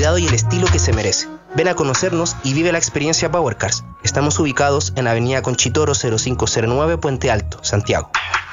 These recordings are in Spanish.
cuidado y el estilo que se merece. Ven a conocernos y vive la experiencia Powercars. Estamos ubicados en Avenida Conchitoro 0509, Puente Alto, Santiago.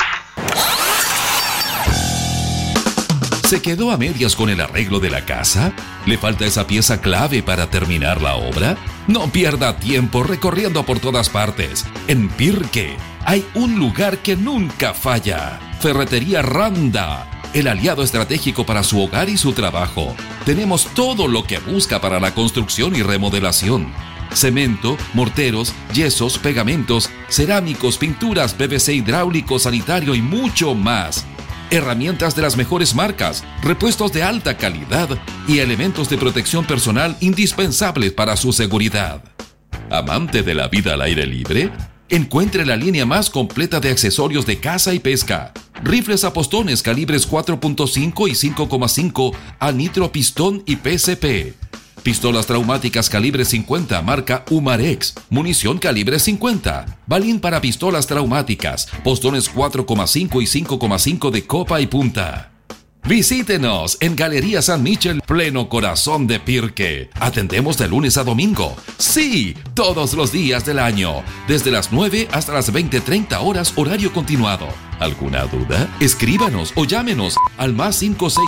¿Se quedó a medias con el arreglo de la casa? ¿Le falta esa pieza clave para terminar la obra? No pierda tiempo recorriendo por todas partes. En Pirque hay un lugar que nunca falla. Ferretería Randa, el aliado estratégico para su hogar y su trabajo. Tenemos todo lo que busca para la construcción y remodelación. Cemento, morteros, yesos, pegamentos, cerámicos, pinturas, PVC hidráulico, sanitario y mucho más. Herramientas de las mejores marcas, repuestos de alta calidad y elementos de protección personal indispensables para su seguridad. ¿Amante de la vida al aire libre? Encuentre la línea más completa de accesorios de caza y pesca. Rifles a postones calibres 4.5 y 5.5 a nitro pistón y PSP. Pistolas traumáticas calibre 50 marca Umarex. Munición calibre 50. Balín para pistolas traumáticas. Postones 4.5 y 5.5 de copa y punta. Visítenos en Galería San Michel, pleno corazón de Pirque. Atendemos de lunes a domingo. Sí, todos los días del año. Desde las 9 hasta las 20:30 horas horario continuado. ¿Alguna duda? Escríbanos o llámenos al más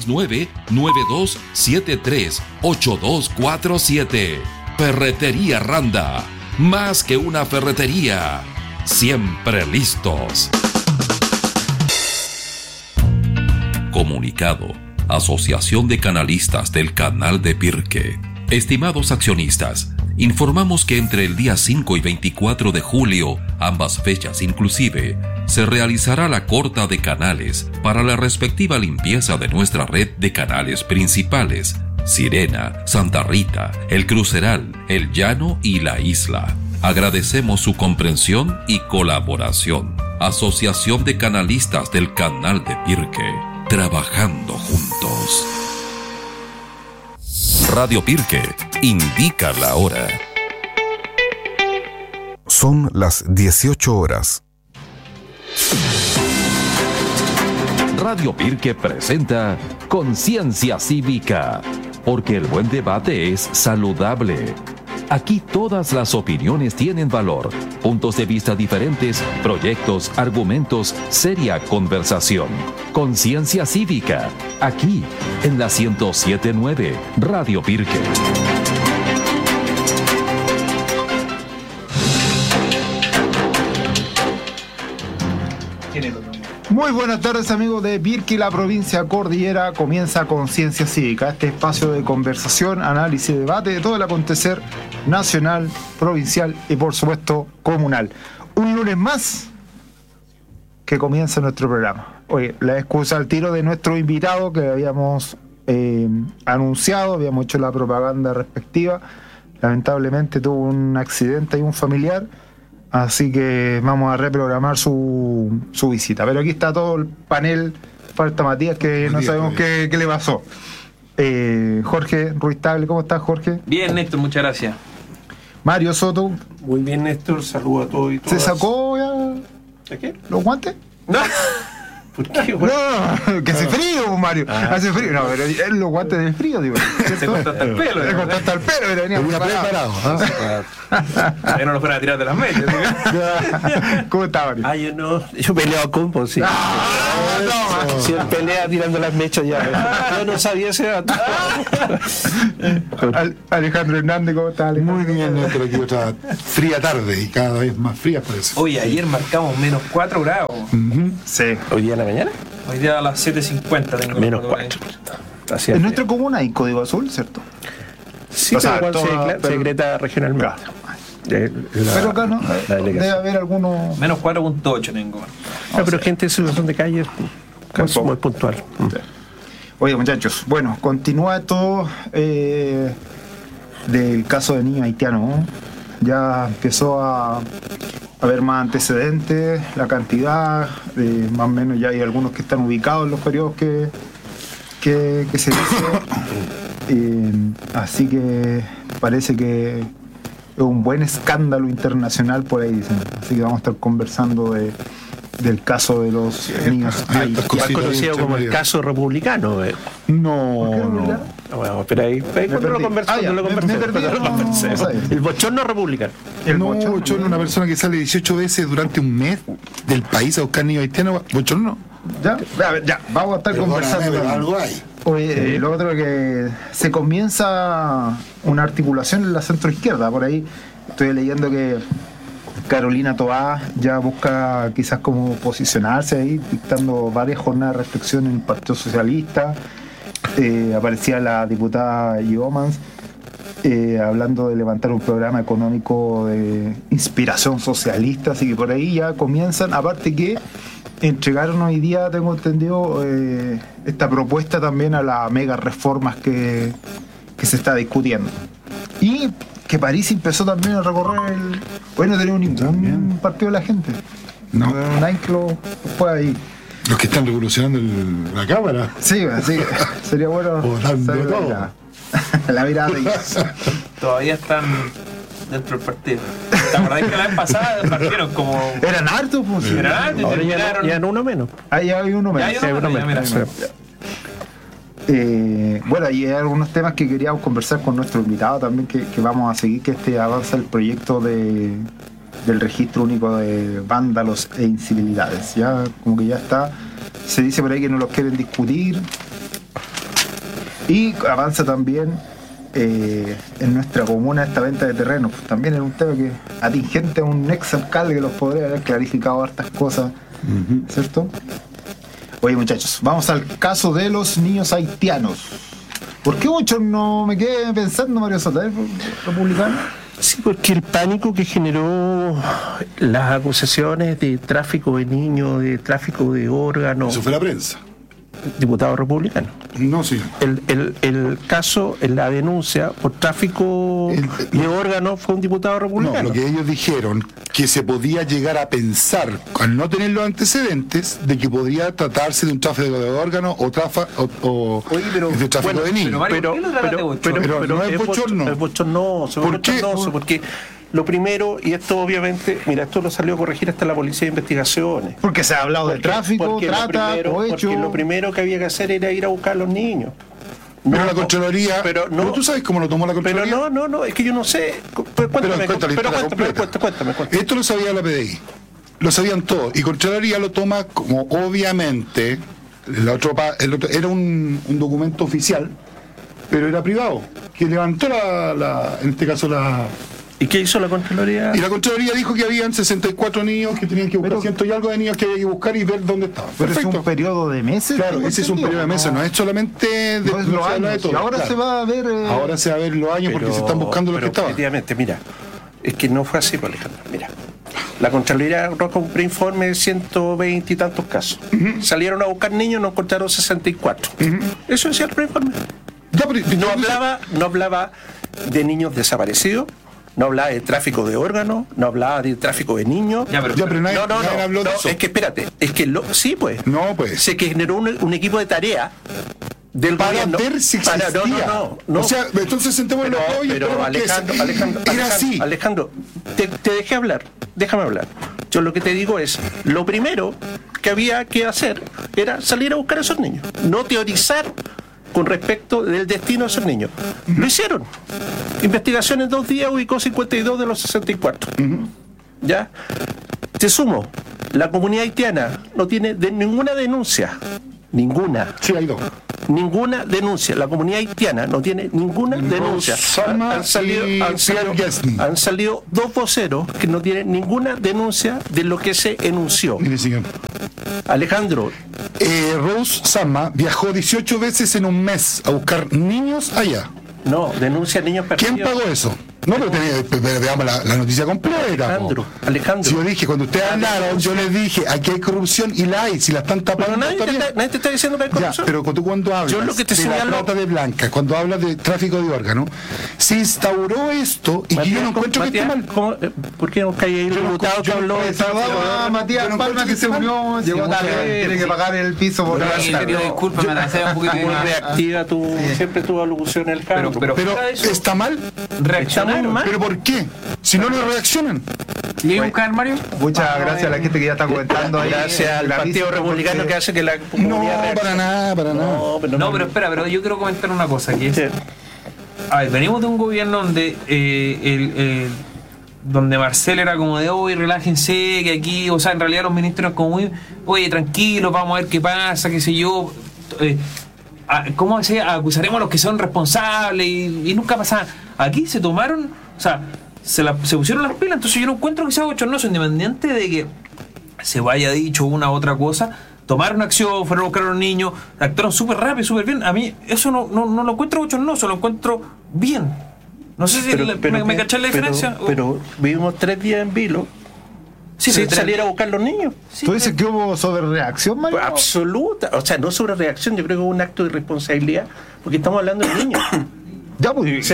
569-9273-8247. Ferretería Randa. Más que una ferretería. Siempre listos. Comunicado. Asociación de Canalistas del Canal de Pirque. Estimados accionistas, informamos que entre el día 5 y 24 de julio, ambas fechas inclusive, se realizará la corta de canales para la respectiva limpieza de nuestra red de canales principales: Sirena, Santa Rita, El Cruceral, El Llano y La Isla. Agradecemos su comprensión y colaboración. Asociación de Canalistas del Canal de Pirque. Trabajando juntos. Radio Pirque indica la hora. Son las 18 horas. Radio Pirque presenta Conciencia Cívica, porque el buen debate es saludable. Aquí todas las opiniones tienen valor, puntos de vista diferentes, proyectos, argumentos, seria conversación. Conciencia Cívica, aquí en la 107.9 Radio Pirque. Muy buenas tardes, amigos de Pirque, la provincia cordillera. Comienza Conciencia Cívica, este espacio de conversación, análisis y debate de todo el acontecer nacional, provincial y por supuesto comunal. Un lunes más que comienza nuestro programa. Oye, la excusa al tiro de nuestro invitado que habíamos anunciado, habíamos hecho la propaganda respectiva. Lamentablemente tuvo un accidente y un familiar, así que vamos a reprogramar su visita. Pero aquí está todo el panel. Falta Matías, que no sabemos qué le pasó. Jorge Ruiz Tagle, ¿cómo estás, Jorge? Bien, Néstor, muchas gracias. Mario Soto. Muy bien, Néstor, saludo a todos y todas. ¿Se sacó ya qué? los guantes? No. ¿Por qué, güey? No, que hace frío, Mario. Hace frío. No, pero los guantes del frío, digo. Se corta hasta el pelo. Se corta hasta el pelo, pero venía preparado. Que no lo fueran a tirar de las mechas. ¿Cómo está, Mario? Yo peleo con Compo, sí. No. Si él pelea tirando las mechas ya. Yo no sabía ese dato. Alejandro Hernández, ¿cómo está, Alejandro? Muy bien, Néstor, aquí otra fría tarde y cada vez más fría parece. Oye, ayer marcamos menos 4 grados. Sí. ¿Hoy día en la mañana? Hoy día a las 7:50 tengo. Menos 4. En nuestra comuna hay código azul, ¿cierto? Sí, o sea, igual se decreta regionalmente. Pero acá no, debe haber algunos. Menos 4.8 tengo. No, pero gente en situación de calle es muy puntual. Sí. Oye, muchachos, bueno, continúa esto del caso de niño haitiano, ¿no? Ya empezó a haber más antecedentes, la cantidad, más o menos ya hay algunos que están ubicados en los periodos que se hizo. Así que parece que es un buen escándalo internacional por ahí, dicen. Así que vamos a estar conversando del caso de los niños haitianos. Más conocido como el caso republicano. No. Bueno, pero ahí cuando lo conversamos, me perdí, no sabía. el bochorno republicano. No, bochorno, una persona que sale 18 veces durante un mes del país a buscar niños haitianos, bochorno. ¿Ya? A ver, ya, vamos a estar conversando. Pero también. algo hay. Oye, lo otro que se comienza una articulación en la centroizquierda. Por ahí estoy leyendo que Carolina Toá ya busca quizás como posicionarse ahí, dictando varias jornadas de reflexión en el Partido Socialista. Aparecía la diputada Yeomans hablando de levantar un programa económico de inspiración socialista, así que por ahí ya comienzan, aparte que entregaron hoy día, tengo entendido, esta propuesta también a las mega reformas que se está discutiendo. Y que París empezó también a recorrer el... Hoy no tenemos ningún partido de la gente. No. Nadie que lo fue ahí. Los que están revolucionando la Cámara. Sí, sería bueno Volando saber todo. la mirada de Todavía están dentro del partido. ¿Te acordás que la vez pasada partieron como... Eran hartos, pues. Eran hartos y Ahora terminaron... ya en uno menos. Ahí hay uno Ya menos. hay uno menos, menos, mira. Bueno, y hay algunos temas que queríamos conversar con nuestro invitado también, que vamos a seguir, que avanza el proyecto del registro único de vándalos e incivilidades. Ya como que ya está, se dice por ahí que no los quieren discutir. Y avanza también en nuestra comuna esta venta de terrenos. Pues también es un tema que atingente a un ex alcalde que los podría haber clarificado hartas cosas, ¿cierto? Oye, muchachos, vamos al caso de los niños haitianos. ¿Por qué mucho no me quedé pensando, Mario Sota, republicano? Sí, porque el pánico que generó las acusaciones de tráfico de niños, de tráfico de órganos, Eso fue la prensa. diputado republicano. No, sí. El caso, la denuncia por tráfico de órganos fue un diputado republicano. No, lo que ellos dijeron, que se podía llegar a pensar, al no tener los antecedentes, de que podría tratarse de un tráfico de órganos o de tráfico de niños. pero Mario, ¿por qué lo trataste de bochorno? Pero no es bochorno. Es bochornoso, ¿Por qué? porque lo primero, y esto obviamente, mira, esto lo salió a corregir hasta la Policía de Investigaciones. Porque se ha hablado de tráfico, Porque trata, cohecho. Porque lo primero que había que hacer era ir a buscar a los niños. Pero la Contraloría, pero tú sabes cómo lo tomó la Pero Contraloría. no, es que yo no sé. Cuéntame. Esto lo sabía la PDI, lo sabían todos, y Contraloría lo toma como, obviamente, era un documento oficial, pero era privado, que levantó en este caso ¿Y qué hizo la Contraloría? y la Contraloría dijo que habían 64 niños que tenían que buscar, ciento y algo de niños que había que buscar y ver dónde estaban. Pero es Perfecto. un periodo de meses. Claro, tengo ese es un entendido, periodo de meses, no es solamente de, no es no los se habla de años. todo. Y ahora Claro. se va a ver. Ahora se va a ver los años porque se están buscando los que estaban. Efectivamente, mira, es que no fue así, pues, Alejandro. Mira, la Contraloría arroja un preinforme de 120 y tantos casos. Salieron a buscar niños, no encontraron 64. Eso decía el preinforme. Ya, pero- No hablaba de niños desaparecidos, no hablaba de tráfico de órganos, no hablaba de tráfico de niños. Ya, pero nadie, nadie habló de eso. Es que espérate, sí, pues. No, pues. Se generó un equipo de tarea del Para gobierno. ver si existía. No. O sea, entonces sentémonos en los hoyos, Pero Alejandro, te dejé hablar, déjame hablar. Yo lo que te digo es, lo primero que había que hacer era salir a buscar a esos niños, no teorizar con respecto del destino de esos niños. Lo hicieron. Investigación en 2 días ubicó 52 de los 64. ¿Ya? Te sumo, la comunidad haitiana no tiene ninguna denuncia. Ninguna. Sí, hay dos. Ninguna denuncia. La comunidad haitiana no tiene ninguna denuncia. Sama y Pierre Guesny. Han salido 2 voceros que no tienen ninguna denuncia de lo que se enunció. Mire, señor. Alejandro, Rose Sama viajó 18 veces en un mes a buscar niños allá. no, denuncia a niños perdidos. ¿Quién pagó eso? No, pero veamos la noticia completa. Alejandro. Si yo dije, cuando ustedes hablaron, yo les dije, aquí hay corrupción y la hay, si la están tapando. Pero nadie te está diciendo que hay corrupción. Ya, pero tú cuando hablas Yo lo que te de la señalo- trata de blancas, cuando hablas de tráfico de órganos, se instauró esto y que yo no encuentro que esté mal. ¿Por qué no cae ahí el diputado que habló de Saludamos a Matías Yo no Palma, encuentro que se que unió, llegó tarde, tiene que pagar el piso por Sí, la pido disculpas, me atrasé un poquito. muy reactiva siempre tu alusión al Alejandro? Pero Pero fuera de eso, está mal. Está muy reaccionaron. mal. ¿Pero por qué? Si no reaccionan. ¿Y buscar Mario? Muchas gracias a la gente que ya está comentando ahí. Gracias al Partido Republicano que hace que la comunidad... No, para nada. Pero espera, pero yo quiero comentar una cosa, que es... Sí. A ver, venimos de un gobierno donde donde Marcel era como de hoy, relájense, que aquí, o sea, en realidad los ministros como muy, oye, tranquilos, vamos a ver qué pasa, qué sé yo, ¿cómo decía? Acusaremos a los que son responsables y nunca pasa. Aquí se tomaron, o sea, se pusieron las pilas, entonces yo no encuentro que sea bochornoso, independiente de que se vaya dicho una u otra cosa. Tomaron acción, fueron a buscar a los niños, actuaron súper rápido, súper bien. A mí eso no lo encuentro bochornoso, lo encuentro bien. No sé si me caché la diferencia. Pero vivimos 3 días en vilo sin salir a buscar a los niños. Sí, ¿tú dices que hubo sobrereacción, Mario? Absoluta. O sea, no sobrereacción, yo creo que hubo un acto de irresponsabilidad, porque estamos hablando de niños. Ya, pues,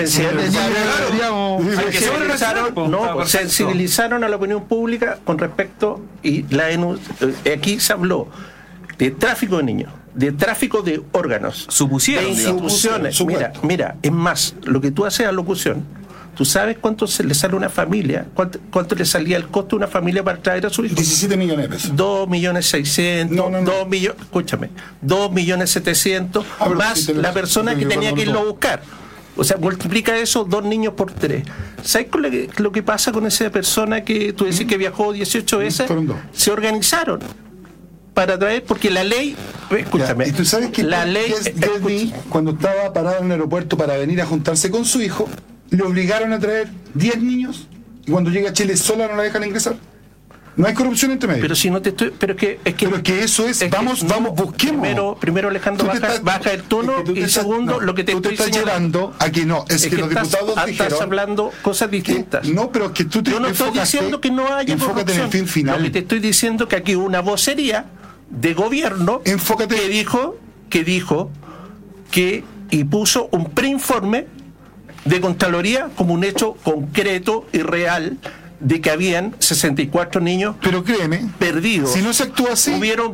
sensibilizaron a la opinión pública con respecto, y aquí se habló de tráfico de niños, de tráfico de órganos, supusieron, de instituciones. Mira, es más, lo que tú haces a locución, ¿tú sabes cuánto se le sale a una familia? ¿Cuánto le salía el costo a una familia para traer a su hijo? 17 millones de pesos. 2.600.000, 2 millones, escúchame, 2.700.000, más la persona que tenía que irlo a buscar. O sea, multiplica eso, 2 niños por 3. ¿Sabes lo que pasa con esa persona que tú decís que viajó 18 veces? Se organizaron para traer, porque la ley, escúchame, ¿y tú sabes que la ley, cuando estaba parado en el aeropuerto para venir a juntarse con su hijo, le obligaron a traer 10 niños y cuando llega a Chile sola no la dejan ingresar? No hay corrupción entre medio. Pero si no te estoy, pero es que eso es vamos, busquemos. Primero Alejandro, baja el tono, y segundo, lo que te estás llevando aquí no, es que los diputados dijeron, estás hablando cosas distintas. No, pero es que tú te yo no estoy diciendo que no haya enfócate en el fin final. Lo que te estoy diciendo que aquí hubo una vocería de gobierno que dijo que y puso un preinforme de Contraloría como un hecho concreto y real de que habían 64 niños, pero créeme, perdidos. Si no se actúa así, hubieron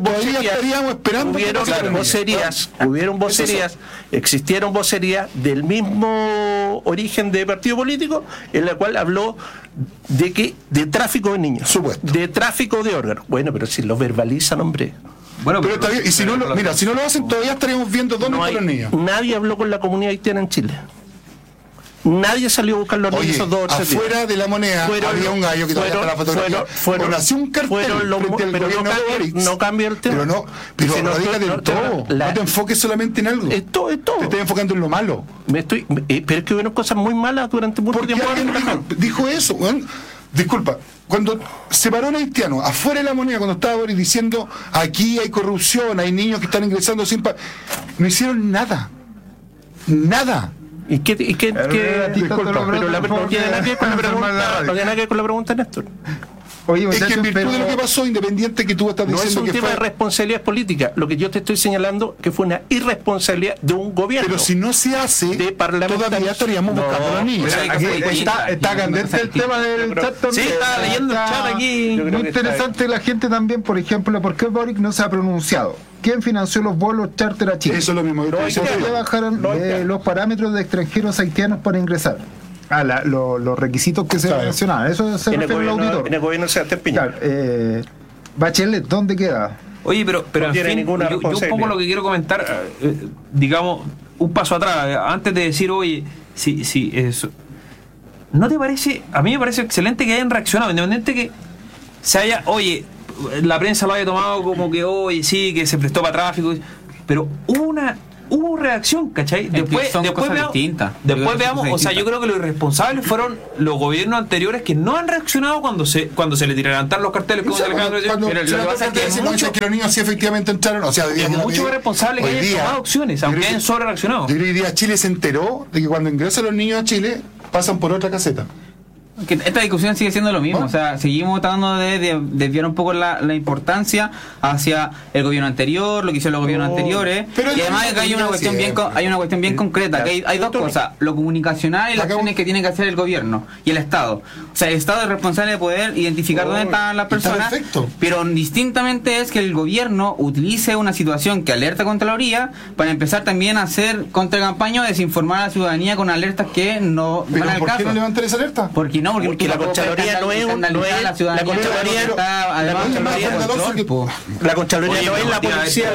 vocerías, existieron vocerías del mismo origen de partido político, en la cual habló de tráfico de niños, supuesto, de tráfico de órganos. Bueno, pero si lo verbalizan, hombre. Bueno, pero está bien, y si no lo hacen, todavía estaríamos viendo dónde están los niños. Nadie habló con la comunidad haitiana en Chile. Nadie salió a buscar los niños esos 2 o 3 días. Afuera de La Moneda había un gallo que todavía está la fotografía. Nació un cartel no cambia el tema. Pero radícate en todo. No te enfoques solamente en algo. Es todo. Te estoy enfocando en lo malo. Pero es que hubieron cosas muy malas durante mucho tiempo. Dijo eso, bueno, disculpa. Cuando se paró un haitiano afuera de La Moneda, cuando estaba Boris diciendo aquí hay corrupción, hay niños que están ingresando sin no hicieron nada. ¿Y qué? Disculpa, pero no tiene nada que ver con la pregunta. No tiene nada que ver con la pregunta, Néstor. Oye, es que en virtud de lo que pasó, independiente que tú estás diciendo que no es un tema de responsabilidad política. Lo que yo te estoy señalando que fue una irresponsabilidad de un gobierno. Pero si no se hace, todavía estaríamos buscando a los niños. Está candente el tema del chat también. Sí, estaba leyendo el chat aquí. Muy interesante la gente también, por ejemplo, ¿por qué Boric no se ha pronunciado? ¿Quién financió los vuelos charter a Chile? Eso es lo mismo. ¿Por qué bajaron los parámetros de extranjeros haitianos para ingresar? Los requisitos que se mencionaban. Eso se refiere al auditor. En el gobierno se hace piña. Bachelet, ¿dónde queda? Oye, pero en fin, yo un poco lo que quiero comentar, digamos, un paso atrás, antes de decir, oye, sí, eso. ¿No te parece? A mí me parece excelente que hayan reaccionado, independiente que se haya, oye, la prensa lo haya tomado como que, oye, sí, que se prestó para tráfico, pero hubo reacción, ¿cachai? Después veamos, o sea, yo creo que los irresponsables fueron los gobiernos anteriores que no han reaccionado cuando se le levantaron los carteles como Alejandro. Pero lo que pasa es que los niños sí efectivamente entraron, o sea, es mucho responsable que hayan tomado acciones, aunque hayan sobre reaccionado. Yo creo que hoy día Chile se enteró de que cuando ingresan los niños a Chile pasan por otra caseta. Que esta discusión sigue siendo lo mismo, o sea, seguimos tratando de desviar un poco la importancia hacia el gobierno anterior, lo que hicieron los gobiernos anteriores, y además que hay una cuestión bien concreta, que hay dos cosas, lo comunicacional y las acciones que tiene que hacer el gobierno y el Estado. O sea, el Estado es responsable de poder identificar dónde están las personas, pero distintamente es que el gobierno utilice una situación que alerta contra la orilla para empezar también a hacer contracampaña o desinformar a la ciudadanía con alertas que no van al caso. ¿Por qué no levantar esa alerta? Porque no, porque la Contraloría no es la Contraloría está, además la Contraloría no es la policía,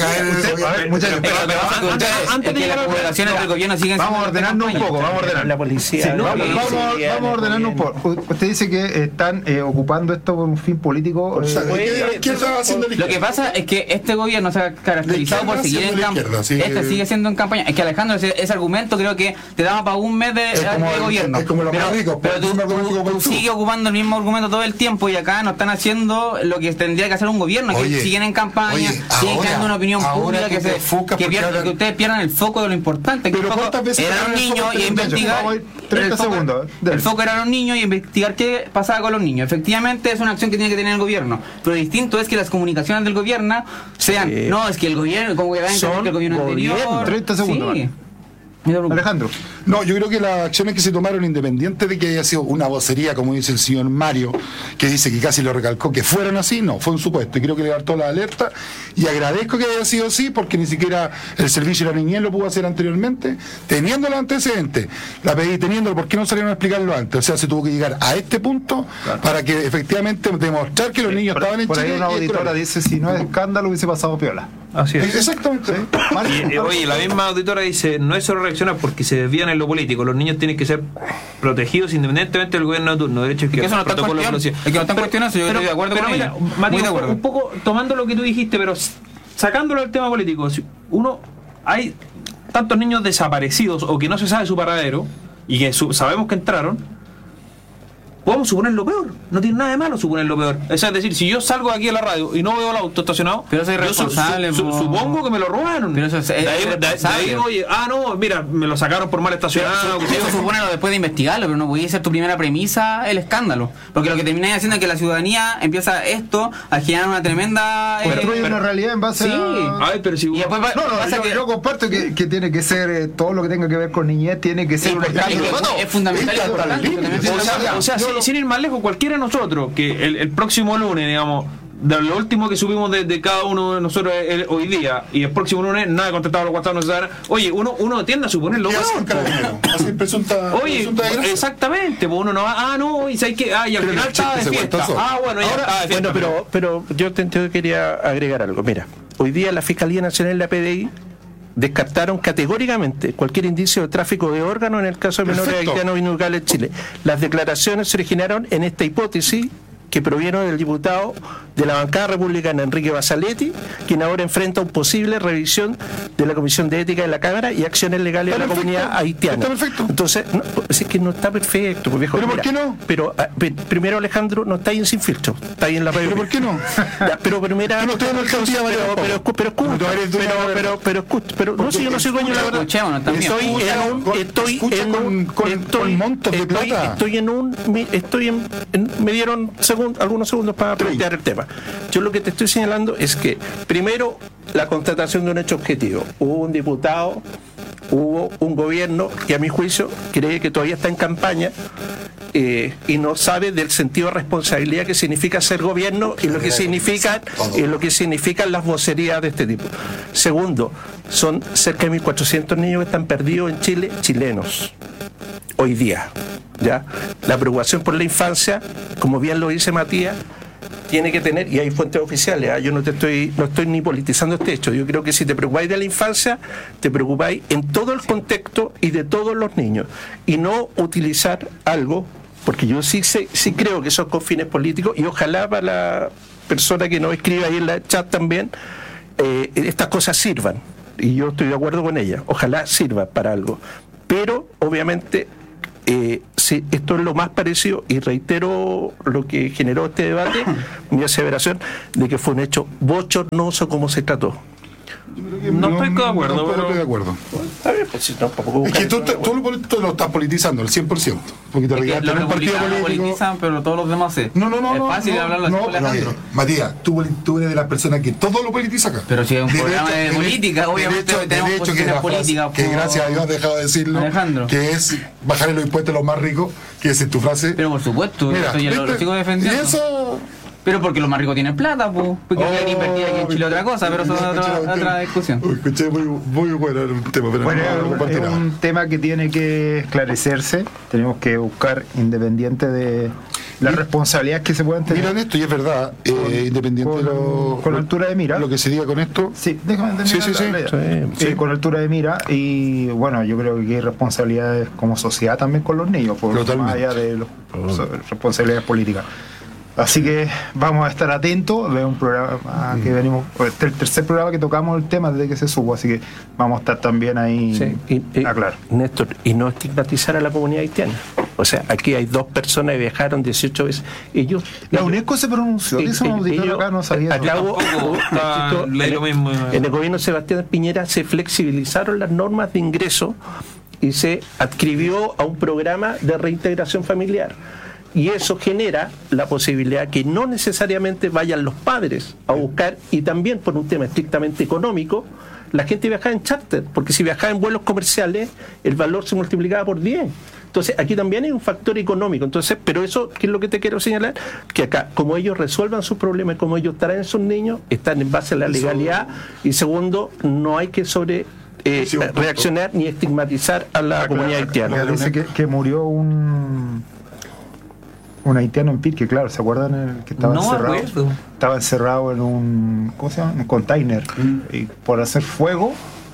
antes de las publicaciones del gobierno siguen. Vamos a ordenarnos un poco, vamos a ordenar la policía. Vamos a ordenarnos un poco. Usted dice que están ocupando esto por un fin político. Lo que pasa es que este gobierno se ha caracterizado por seguir en campaña. Sigue siendo en campaña. Es que Alejandro, ese argumento creo que te daba para un mes de gobierno. Es como los más ricos, pero tú sigues ocupando el mismo argumento todo el tiempo y acá no están haciendo lo que tendría que hacer un gobierno, que siguen en campaña, siguen creando una opinión pública, que ustedes pierdan el foco de lo importante, que el foco eran los niños y investigar. 30 segundos. El foco era los niños y investigar qué pasaba con los niños. Efectivamente es una acción que tiene que tener el gobierno, pero distinto es que las comunicaciones del gobierno sean, no, es que el gobierno, como que va a entender que el gobierno anterior. 30 segundos. Sí. Alejandro. No, yo creo que las acciones que se tomaron, independiente de que haya sido una vocería, como dice el señor Mario, que dice que casi lo recalcó, que fueron así, no, fue un supuesto. Y creo que levantó la alerta y agradezco que haya sido así, porque ni siquiera el Servicio de la Niñez lo pudo hacer anteriormente, teniendo los antecedentes. La pedí teniéndolo, ¿por qué no salieron a explicarlo antes? O sea, se tuvo que llegar a este punto para que efectivamente demostrar que los niños estaban en Chile. Por ahí una auditora dice, si no es escándalo, hubiese pasado piola. Así es. Exactamente. ¿Sí? Oye, la misma auditora dice, no es solo reaccionar porque se desvían en lo político, los niños tienen que ser protegidos independientemente del gobierno de turno, derecho, izquierda. Eso no está cuestionando. Es que no están cuestionando, yo estoy de acuerdo con ella. Matías, un poco tomando lo que tú dijiste, pero sacándolo del tema político, hay tantos niños desaparecidos o que no se sabe su paradero y que sabemos que entraron. Podemos suponer lo peor, no tiene nada de malo suponer lo peor. Es decir, si yo salgo aquí a la radio y no veo el auto estacionado, pero soy responsable, supongo que me lo robaron. Pero eso es de ahí, oye, no, mira, me lo sacaron por mal estacionado. Eso supone después de investigarlo, pero no puede ser tu primera premisa el escándalo. Porque lo que termina haciendo es que la ciudadanía empieza a generar una tremenda. Construye una realidad en base a. Ay, pero si y después yo comparto que tiene que ser todo lo que tenga que ver con niñez, tiene que ser un escándalo. Es fundamental y importante. O sea, sin ir más lejos, cualquiera de nosotros, que el próximo lunes, digamos, de lo último que subimos de cada uno de nosotros hoy día, y el próximo lunes nada contestado los WhatsApp, no se sabe. Oye, uno tiende a suponerlo. Oye, exactamente, pues uno no va, no, y sabes que, y al final estaba de fiesta. Bueno, ya estaba de fiesta. Bueno, pero yo quería agregar algo. Mira, hoy día la Fiscalía Nacional y la PDI descartaron categóricamente cualquier indicio de tráfico de órganos en el caso de menores haitianos inusuales en Chile. Las declaraciones se originaron en esta hipótesis que provieron del diputado de la bancada republicana Enrique Basaletti, quien ahora enfrenta una posible revisión de la Comisión de Ética de la Cámara y acciones legales de la comunidad haitiana. Está perfecto. Entonces, es que no está perfecto. Pues, viejo, ¿pero por qué no? Pero primero, Alejandro, no está ahí en Sin Filtro, está ahí en la radio. ¿Pero por qué no? Pero primero, pero no, si yo no soy dueño de la verdad. Me dieron algunos segundos para plantear el tema. Yo lo que te estoy señalando es que, primero, la constatación de un hecho objetivo. Hubo un diputado, hubo un gobierno que, a mi juicio, cree que todavía está en campaña y no sabe del sentido de responsabilidad que significa ser gobierno y lo que significan las vocerías de este tipo. Segundo, son cerca de 1.400 niños que están perdidos en Chile, chilenos, hoy día. ¿Ya? La preocupación por la infancia, como bien lo dice Matías, tiene que tener, y hay fuentes oficiales, yo no estoy ni politizando este hecho. Yo creo que si te preocupáis de la infancia, te preocupáis en todo el contexto y de todos los niños, y no utilizar algo, porque yo sí creo que son con fines políticos, y ojalá para la persona que nos escribe ahí en la chat también, estas cosas sirvan, y yo estoy de acuerdo con ella, ojalá sirva para algo, pero obviamente esto es lo más parecido, y reitero lo que generó este debate, mi aseveración de que fue un hecho bochornoso como se trató. No estoy de acuerdo. No estoy de acuerdo. Está bien, pues si tampoco. Es que tú lo estás politizando al 100%. Porque te regaste en un partido político. Politizan, pero todos los demás sí. No. Es fácil hablarlo así con Alejandro. Matías, tú eres de las personas que todo lo politiza acá. Pero si es un programa de política, obviamente tenemos posiciones políticas. Que gracias a Dios has dejado de decirlo. Alejandro. Que es bajarle los impuestos a los más ricos, que es tu frase. Pero por supuesto, mira, yo lo sigo defendiendo. Y eso. Pero porque los más ricos tienen plata, pues. Porque quieren invertir aquí en Chile otra cosa, pero eso es otra discusión. Escuché muy bueno el tema, pero bueno, no es un tema que tiene que esclarecerse. Tenemos que buscar, independiente de las responsabilidades que se puedan tener. Miran esto, y es verdad, independiente con altura de mira. Lo que se diga con esto. Sí, déjame terminar. Sí. Con altura de mira. Y bueno, yo creo que hay responsabilidades como sociedad también con los niños, por más allá de las responsabilidades políticas. Así que vamos a estar atentos. Veo un programa que venimos, el tercer programa que tocamos el tema desde que se supo, así que vamos a estar también ahí. Claro. Néstor, y no estigmatizar a la comunidad haitiana. O sea, aquí hay 2 personas que viajaron 18 veces. La UNESCO se pronunció, dice un auditor acá, no sabía. En el gobierno de Sebastián Piñera se flexibilizaron las normas de ingreso y se adscribió a un programa de reintegración familiar. Y eso genera la posibilidad que no necesariamente vayan los padres a buscar, y también por un tema estrictamente económico, la gente viajaba en charter, porque si viajaba en vuelos comerciales, el valor se multiplicaba por 10. Entonces, aquí también hay un factor económico. Entonces, pero eso, ¿qué es lo que te quiero señalar? Que acá, como ellos resuelvan sus problemas, como ellos traen a sus niños, están en base a la legalidad, y segundo, no hay que reaccionar ni estigmatizar a la comunidad haitiana. Dice que murió un haitiano en Pirque, claro, ¿se acuerdan? Que estaba encerrado. Estaba encerrado en un, ¿cómo se llama? Un container. Y por hacer fuego,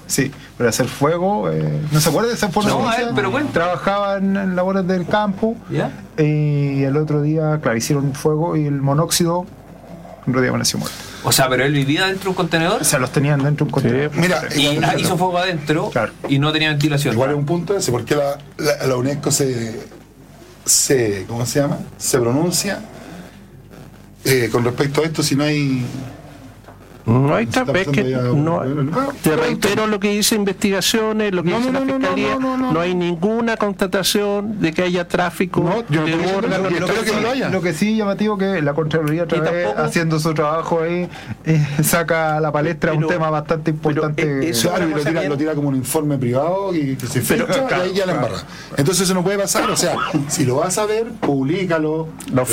no se acuerda de esa información. Pero bueno. Trabajaba en labores del campo. Y el otro día, claro, hicieron un fuego y el monóxido, un día amaneció muerto. O sea, pero él vivía dentro de un contenedor. O sea, los tenían dentro de un contenedor. Mira, hizo fuego adentro, claro, y no tenía ventilación. Igual es un punto ese, porque la UNESCO ¿cómo se llama? Se pronuncia con respecto a esto, si no hay... No hay te reitero lo que dice investigaciones, lo que dice la Fiscalía, no hay ninguna constatación de que haya tráfico de órganos. Lo que sí llamativo que la Contraloría otra vez, haciendo su trabajo ahí, saca a la palestra un tema bastante importante. Lo tira como un informe privado y que se filtra, y ahí ya la embarra. Entonces eso no puede pasar, o sea, si lo vas a ver, públicalo, los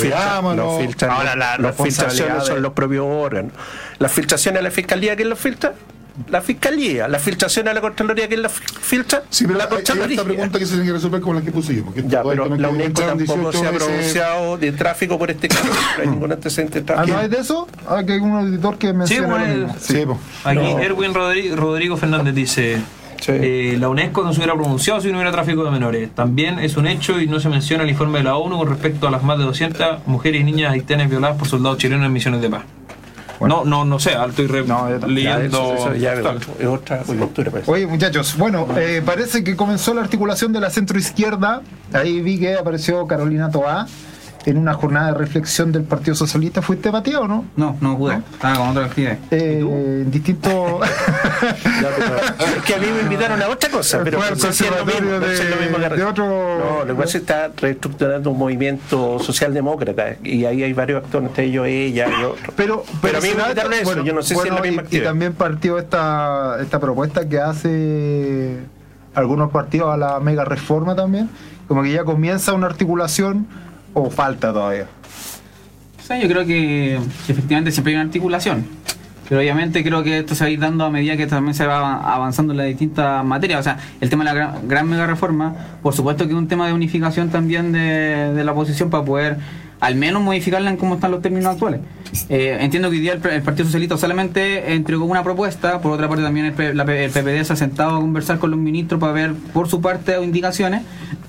filtraciones son los propios órganos. Las filtraciones a la Fiscalía, ¿quién los filtra? La Fiscalía. La filtración a la Contraloría, ¿quién la filtra? Sí, pero la Contraloría. Hay esta pregunta que se tiene que resolver como la que puse yo. Ya, pero la UNESCO tampoco se ha pronunciado de tráfico por este caso. No hay ningún antecedente de tráfico. ¿No hay de eso? Que hay un auditor que menciona. Aquí Erwin Rodrigo Fernández dice... la UNESCO no se hubiera pronunciado si no hubiera tráfico de menores. También es un hecho y no se menciona el informe de la ONU con respecto a las más de 200 mujeres y niñas haitianas violadas por soldados chilenos en misiones de paz. Bueno. No sé, estoy leyendo. Eso ya es otra coyuntura. Oye, muchachos, bueno, parece que comenzó la articulación de la centroizquierda. Ahí vi que apareció Carolina Toá en una jornada de reflexión del Partido Socialista. ¿Fuiste, Matías, o no? No pude. ¿No? Estaba con otra actividad. Distintos. Es que a mí me invitaron a otra cosa, pero no sé si es lo mismo de otro. No, lo cual se está reestructurando un movimiento socialdemócrata y ahí hay varios actores, entre ellos ella y otros. Pero a mí me invitaron a eso, bueno, yo no sé si es la misma actividad. Y también partió esta propuesta que hace algunos partidos a la mega reforma también, como que ya comienza una articulación. ¿O falta todavía? O sea, yo creo que efectivamente siempre hay una articulación, pero obviamente creo que esto se va a ir dando a medida que también se va avanzando en las distintas materias. O sea, el tema de la gran mega reforma, por supuesto que es un tema de unificación también de la oposición para poder al menos modificarla en cómo están los términos actuales. Entiendo que hoy día el Partido Socialista solamente entregó una propuesta, por otra parte también el PPD se ha sentado a conversar con los ministros para ver por su parte indicaciones,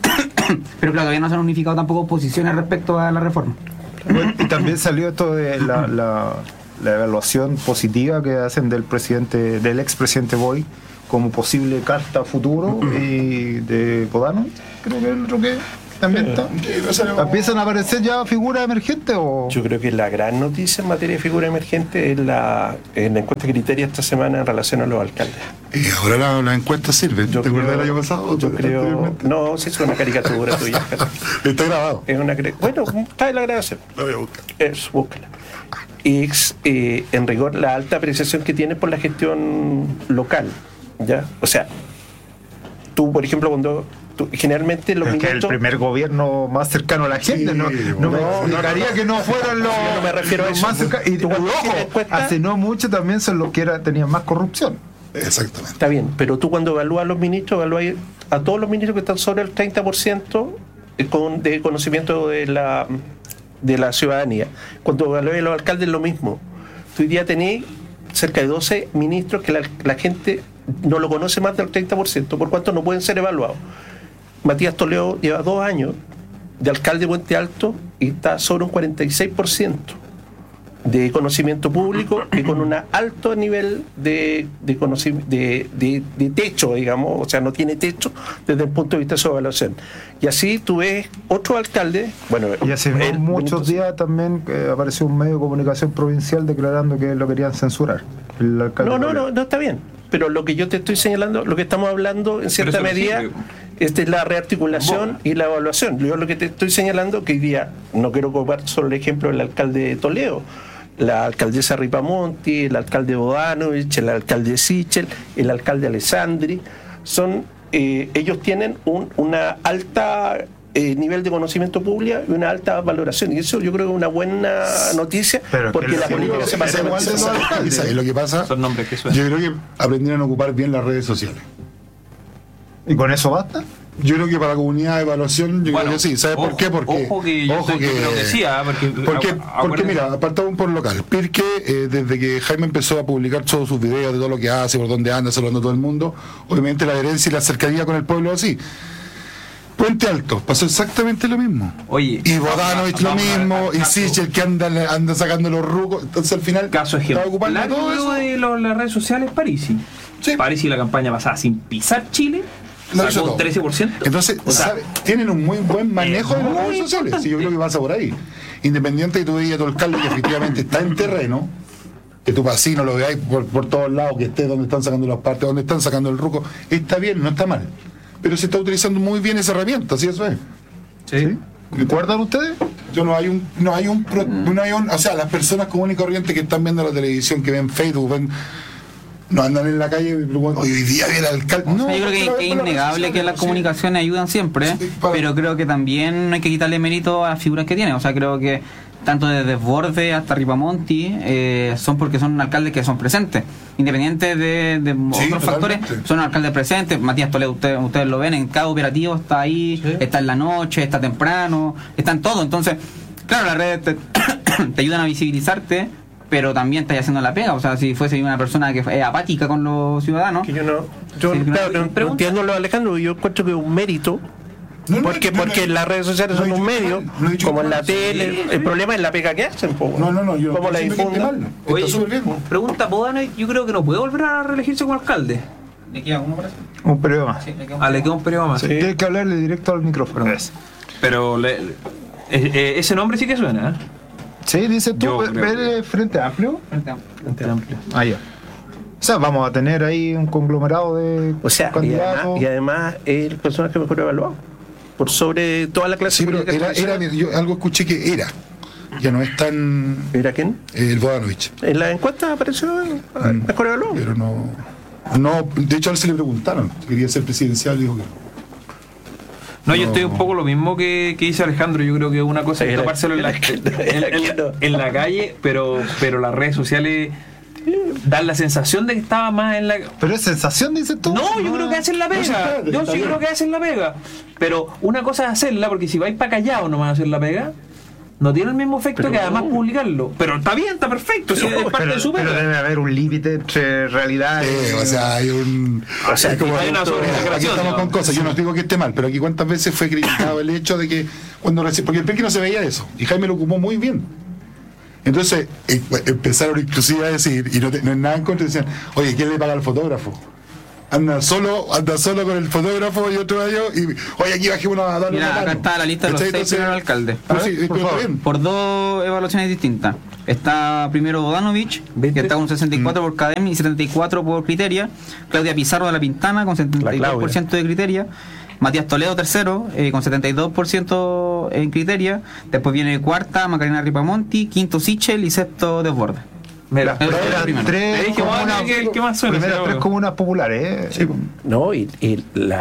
pero claro, todavía no se han unificado tampoco posiciones respecto a la reforma. Bueno, y también salió esto de la evaluación positiva que hacen del expresidente Boy como posible carta futuro y de Podano, creo que es lo que también está. ¿Empiezan a aparecer ya figuras emergentes? Yo creo que la gran noticia en materia de figura emergente es en la encuesta Criteria esta semana en relación a los alcaldes. Y ahora la encuesta sirve. ¿Te acuerdas del año pasado? Yo creo. No, si es una caricatura tuya. Está grabado. Bueno, está en la grabación. La voy a buscar. Búscala. Y en rigor la alta apreciación que tiene por la gestión local. ¿Ya? O sea, tú, por ejemplo, cuando generalmente los ministros... que el primer gobierno más cercano a la gente, no me explicaría que no fueran los, no me refiero los a eso, más cercanos. Y ojo, hace no mucho también son los que tenían más corrupción. Exactamente. Está bien, pero tú cuando evalúas a los ministros, evalúas a todos los ministros que están sobre el 30% de conocimiento de la ciudadanía. Cuando evalúas a los alcaldes, lo mismo. Tú hoy día tenés cerca de 12 ministros que la gente no lo conoce más del 30%, por cuanto no pueden ser evaluados. Matías Toledo lleva 2 años de alcalde de Puente Alto y está sobre un 46% de conocimiento público y con un alto nivel de techo, digamos, o sea, no tiene techo desde el punto de vista de su evaluación. Y así tú ves otro alcalde, bueno, y hace muchos días también apareció un medio de comunicación provincial declarando que lo querían censurar. El alcalde no está bien. Pero lo que yo te estoy señalando, lo que estamos hablando en cierta medida, es la rearticulación y la evaluación. Yo lo que te estoy señalando, que hoy día, no quiero ocupar solo el ejemplo del alcalde de Toledo, la alcaldesa Ripamonti, el alcalde Bodanovich, el alcalde Sichel, el alcalde Alessandri, ellos tienen una alta nivel de conocimiento público y una alta valoración, y eso yo creo que es una buena noticia, porque la política se pasa igual de los alcaldes. Y lo que pasa, son nombres que suenan. Yo creo que aprendieron a ocupar bien las redes sociales. ¿Y con eso basta? Yo creo que para la comunidad de evaluación, yo creo que sí. ¿Sabes por qué? Porque yo creo que sí, porque mira, apartado por local. Pirque, desde que Jaime empezó a publicar todos sus videos de todo lo que hace, por dónde anda, saludando a todo el mundo, obviamente la adherencia y la cercanía con el pueblo así. Puente Alto pasó exactamente lo mismo. Oye, y Bodanovich lo mismo, y Sichel que anda sacando los rucos. Entonces al final caso ejemplo, estaba ocupando todo eso. De las redes sociales, Parisi. Sí. Parisi, la campaña pasada sin pisar Chile, sacó un 13%. Entonces, tienen un muy buen manejo de las redes sociales. Sí, yo creo que pasa por ahí. Independiente de que tú veías a tu alcalde que efectivamente está en terreno, que tu vecino lo veáis por todos lados, que esté donde están sacando las partes, donde están sacando el ruco, está bien, no está mal. Pero se está utilizando muy bien esa herramienta, ¿sí eso es? Sí. ¿Recuerdan ustedes? Yo no hay un, o sea, las personas comunes y corrientes que están viendo la televisión, que ven Facebook, no andan en la calle, hoy día viene el alcalde. No, yo creo que es innegable que las comunicaciones ayudan siempre, pero creo que también no hay que quitarle mérito a las figuras que tienen. O sea, creo que tanto desde Desbordes hasta Ripamonti son porque son alcaldes que son presentes, independientes de otros factores, son alcaldes presentes. Matías Toledo, ustedes lo ven, en cada operativo está ahí, está en la noche, está temprano, está en todo. Entonces, claro, las redes te ayudan a visibilizarte, pero también estás haciendo la pega. O sea, si fuese una persona que es apática con los ciudadanos, que no entiendo lo, Alejandro, yo encuentro que es un mérito. Porque las redes sociales son un medio, como en la tele. El problema es la pega que hacen, yo como la difunden. Oye, pregunta Bodanovich, yo creo que no puede volver a reelegirse como alcalde. ¿Le queda uno para eso? Un periodo más. Sí, le queda un periodo más. Sí. Tienes que hablarle directo al micrófono. Pero ese nombre sí que suena, ¿eh? Sí, dice tú, Frente Amplio. Frente Amplio. Ah, ya. O sea, vamos a tener ahí un conglomerado de candidatos. Y además es el personaje mejor evaluado por sobre toda la clase. Sí, pero yo algo escuché que ya no es tan... ¿Era quién? El Bodanovich. En la encuesta apareció mejor evaluado. Pero no, de hecho a él se le preguntaron si quería ser presidencial y dijo que no, yo estoy un poco lo mismo que dice Alejandro. Yo creo que una cosa es tapárselo en la calle, pero las redes sociales dan la sensación de que estaba más en la... ¿Pero es sensación, dices tú? No, yo creo que hacen la pega. Yo sí creo que hacen la pega. Pero una cosa es hacerla, porque si vais para callado no van a hacer la pega. No tiene el mismo efecto que además publicarlo. Pero está bien, está perfecto. Es parte de su pega. Pero debe haber un límite entre realidad o sea, hay un... O sea, hay una sobreexageración. Aquí estamos con cosas. Yo no digo que esté mal, pero aquí cuántas veces fue criticado el hecho de que porque el Pirque no se veía eso. Y Jaime lo ocupó muy bien. Entonces empezaron inclusive a decir, y no es nada en contra, decían, oye, ¿quién le paga al fotógrafo? Anda solo con el fotógrafo y otro de ellos, y oye, aquí bajemos a darle. Mira, acá está la lista de los 6 primeros alcaldes. Por 2 evaluaciones distintas. Está primero Bodanovich, que está con 64 por Cadem y 74 por Criteria. Claudia Pizarro de la Pintana con 72% de Criteria. Matías Toledo tercero, con 72% en Criteria. Después viene cuarta Macarena Ripamonti, quinto Sichel y sexto Desbordes. Mira, tres comunas populares, Sí. No, y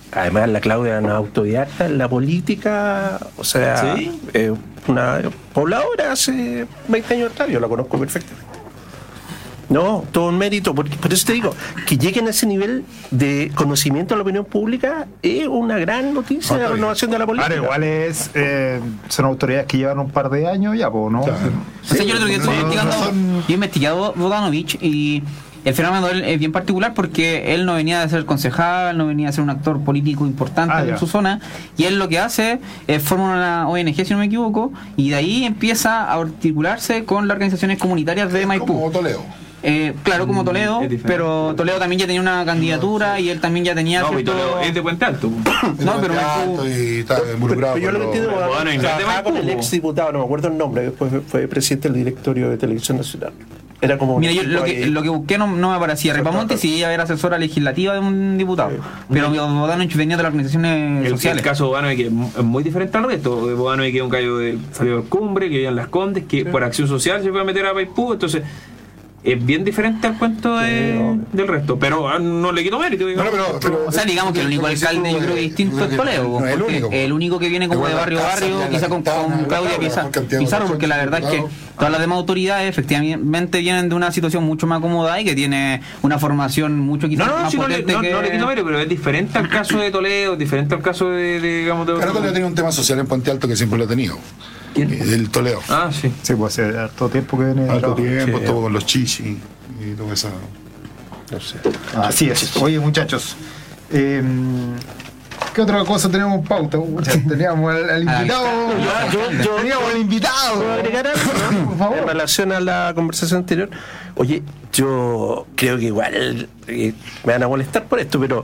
además la Claudia es una autodidacta en la política, o sea, ¿sí? Una pobladora hace 20 años atrás, yo la conozco perfectamente. No, todo un mérito, por eso te digo, que lleguen a ese nivel de conocimiento de la opinión pública es una gran noticia de la renovación de la política. Ahora, igual son autoridades que llevan un par de años ya, ¿no? Claro. O sea, yo el otro día estoy investigando, yo he investigado Bodanovich y el fenómeno de él es bien particular porque él no venía de ser concejal, no venía de ser un actor político importante en su zona, y él lo que hace es forma una ONG, si no me equivoco, y de ahí empieza a articularse con las organizaciones comunitarias de Maipú. Como Toledo. Claro, como Toledo, pero Toledo también ya tenía una candidatura y él también ya tenía. No, Toledo es de Puente Alto. No, pero y está involucrado. Yo lo que entiendo, trabajaba con el ex diputado, no me acuerdo el nombre, después fue presidente del directorio de Televisión Nacional. Era como. Mira, yo lo que busqué no me aparecía. Repamonte sí era asesora legislativa de un diputado, pero Bodanovich venía de las organizaciones sociales. El caso de Bodanovich es muy diferente al resto. De Bodanovich, que es un gallo salió de Cumbre, que vivía en Las Condes, que por acción social se fue a meter a Maipú, entonces. Es bien diferente al cuento del resto, pero no le quito mérito. Pero, o sea, digamos que el único alcalde yo creo que distinto es Toledo, el único que viene como de barrio a barrio, quizá con Claudia Pizarro, porque la verdad es que todas las demás autoridades efectivamente vienen de una situación mucho más acomodada y que tiene una formación mucho quizás más potente. No le quito mérito, pero es diferente al caso de Toledo, es diferente al caso digamos de. Pero Toledo tiene un tema social en Puente Alto que siempre lo ha tenido. El Toledo. Ah, sí. Sí, pues hace harto tiempo que viene. Harto tiempo, estuvo con los chichis y todo eso. No sé. Así es. Oye, muchachos, ¿qué otra cosa teníamos en pauta? Teníamos al invitado. Teníamos al invitado. ¿Puedo agregar algo? Por favor. En relación a la conversación anterior, oye, yo creo que igual me van a molestar por esto, pero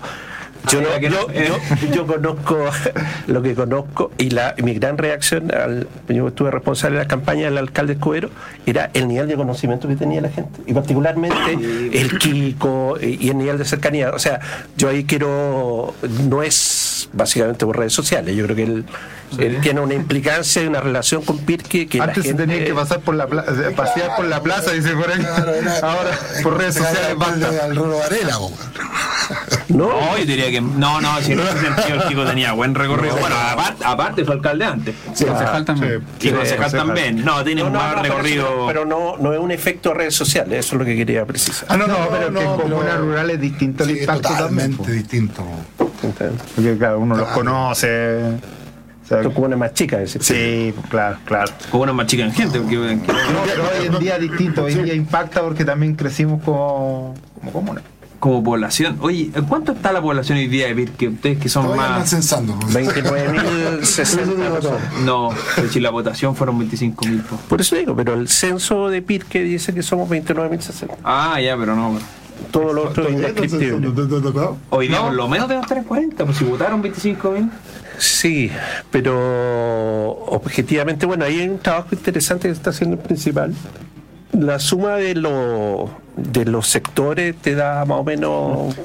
yo conozco lo que conozco y mi gran reacción yo estuve responsable de la campaña del alcalde Escudero, era el nivel de conocimiento que tenía la gente y particularmente el Kiko y el nivel de cercanía. O sea, yo ahí no es básicamente por redes sociales, yo creo que él tiene una implicancia y una relación con Pirque que antes la gente, se tenía que pasar por la pasear por la plaza, dice por ahí. Ahora por redes sociales basta. Al Rolo Varela, no, yo diría que no, si en ese sentido el Kiko tenía buen recorrido. Bueno, aparte fue alcalde antes. Sí, concejal también. Y concejal también. No, tiene un más recorrido. Pero no es un efecto redes sociales, eso es lo que quería precisar. Pero que en comunas rurales es distinto el impacto también. Totalmente distinto. Porque claro, uno los conoce. Son comunas más chicas, sí, claro. Comunas más chicas en gente. Porque pero hoy en día es distinto, hoy en día impacta porque también crecimos como comuna. Como población. Oye, ¿cuánto está la población hoy día de Pirque? Ustedes que son todavía más. Censando. 29.060. No, si la votación fueron 25.000. Por eso digo, pero el censo de Pirque dice que somos 29.060. Ah, ya, pero no. Todo lo otro es indescriptible. Hoy día por lo menos deben estar en 40, pues si votaron 25.000. Sí, pero objetivamente, bueno, ahí hay un trabajo interesante que está haciendo el principal. La suma de los sectores te da más o menos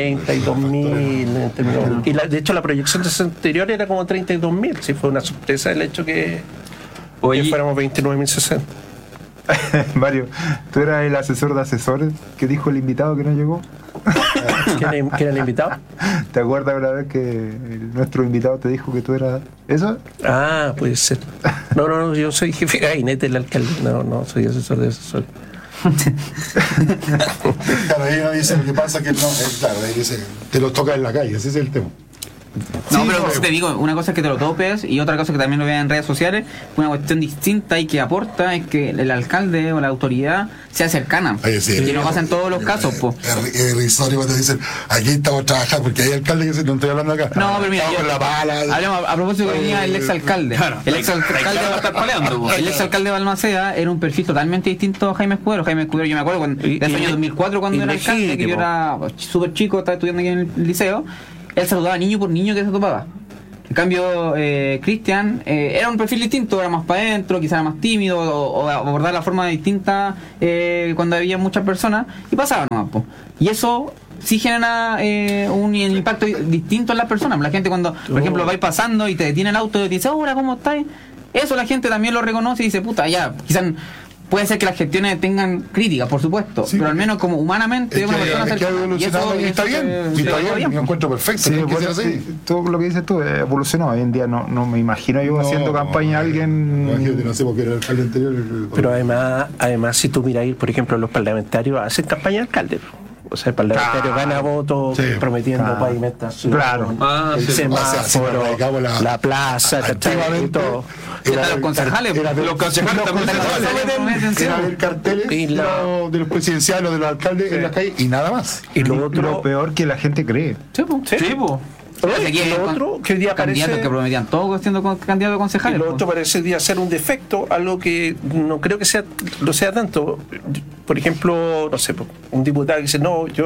32.000. Y de hecho la proyección de ese anterior era como 32.000. Sí, fue una sorpresa el hecho que fuéramos 29.060. Mario, ¿tú eras el asesor de asesores que dijo el invitado que no llegó? ¿Quién era el invitado? ¿Te acuerdas una vez que nuestro invitado te dijo que tú eras eso? Ah, puede ser. No, yo soy jefe de gabinete del alcalde. No, soy asesor de asesores. Claro, ahí uno dice lo que pasa que no, claro, ahí dice, te lo toca en la calle, ese es el tema. No, sí, pero te digo, una cosa es que te lo topes y otra cosa que también lo veas en redes sociales, una cuestión distinta y que aporta es que el alcalde o la autoridad sea cercana. Y no pasa en todos los casos. Es irrisorio cuando dicen, aquí estamos trabajando, porque hay alcalde que no estoy hablando acá. No, pero mira, hablemos a propósito que venía el exalcalde. Claro, el exalcalde va a estar paleando. El exalcalde de Balmaceda era un perfil totalmente distinto a Jaime Escudero. Jaime Escudero, yo me acuerdo del año 2004 cuando era alcalde, que yo era súper chico, estaba estudiando aquí en el liceo. Él saludaba niño por niño que se topaba. En cambio, Cristian era un perfil distinto, era más para adentro, quizás era más tímido o abordar la forma distinta cuando había muchas personas y pasaba nomás. Y eso sí genera un impacto distinto en las personas. La gente cuando, por ejemplo, vais pasando y te detiene el auto y te dice, hola, ¿cómo estás? Eso la gente también lo reconoce y dice, puta, ya, quizás puede ser que las gestiones tengan críticas, por supuesto, pero al menos como humanamente es una persona cercana. Y está bien, me encuentro perfecto. Sí, todo lo que dices tú evolucionó. Hoy en día no me imagino yo haciendo campaña a alguien. Imagínate, no sé por qué era el alcalde anterior. Pero además, si tú miras, por ejemplo, los parlamentarios hacen campaña de alcalde. O sea, el parlamentario gana votos prometiendo pavimentación, el semáforo, la plaza, y todo. Los concejales también era ver carteles de los presidenciales, de los alcaldes en las calles y nada más. Y lo peor que la gente cree. Sí. Aquí hay otro que hoy día candidatos que prometían todo siendo candidatos a concejales. Y lo otro parece hoy día ser un defecto, algo que no creo que lo sea tanto. Por ejemplo, no sé, un diputado que dice,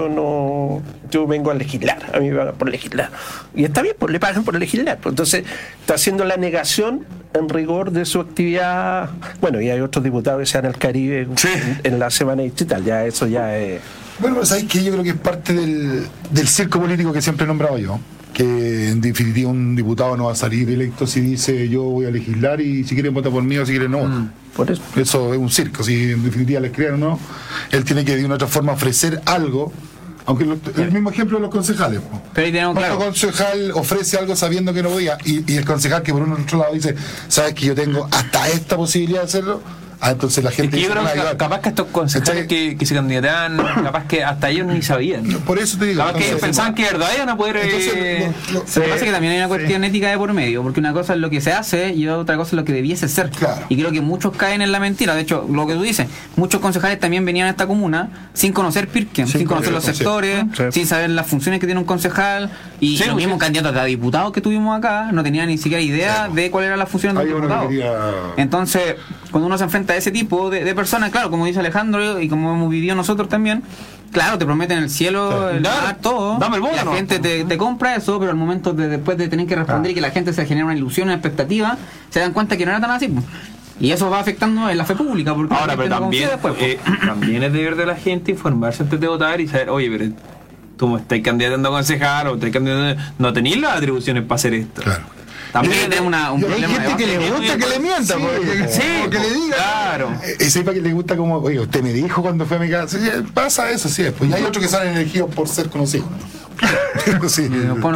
yo vengo a legislar, a mí me pagan por legislar. Y está bien, pues le pagan por legislar. Pues, entonces está haciendo la negación en rigor de su actividad. Bueno, y hay otros diputados que se van al Caribe en la semana distrital, ya eso ya es... Bueno, pero ¿sabes qué? Yo creo que es parte del circo político que siempre he nombrado yo. Que en definitiva un diputado no va a salir electo si dice yo voy a legislar y si quieren votar por mí o si quieren no. Por eso es un circo, si en definitiva les crean o no, él tiene que de una otra forma ofrecer algo, aunque el mismo ejemplo de los concejales. Pero ahí tenemos claro. El concejal ofrece algo sabiendo que no podía y el concejal que por otro lado dice, sabes que yo tengo hasta esta posibilidad de hacerlo. Entonces la gente yo creo que capaz que estos concejales que se candidatean, capaz que hasta ellos ni sabían. Por eso te digo. Capaz que pensaban que de verdad iban a poder. Lo que pasa es que también hay una cuestión ética de por medio, porque una cosa es lo que se hace y otra cosa es lo que debiese ser. Claro. Y creo que muchos caen en la mentira. De hecho, lo que tú dices, muchos concejales también venían a esta comuna sin conocer Pirken, sin conocer los sectores, sin saber las funciones que tiene un concejal. Y los mismos candidatos a diputados que tuvimos acá no tenían ni siquiera idea de cuáles eran las funciones de un diputado. Entonces, cuando uno se enfrenta a ese tipo de personas, claro, como dice Alejandro y como hemos vivido nosotros también, claro, te prometen el cielo, el mar, todo. Dame el bono, la gente te compra eso, pero al momento después de tener que responder y que la gente se genera una ilusión, una expectativa, se dan cuenta que no era tan así. Y eso va afectando en la fe pública. Porque ahora, pero también, también es deber de la gente informarse antes de votar y saber, oye, pero tú me estás candidatando a concejal o estás candidatando, no tenéis las atribuciones para hacer esto. Claro. También es un problema. Hay gente que le gusta que le mienta, que le diga. Claro. Ese para que le gusta como, oye, usted me dijo cuando fue a mi casa. Sí, pasa eso, sí. Pues hay otros que salen elegidos por ser conocidos. Sí.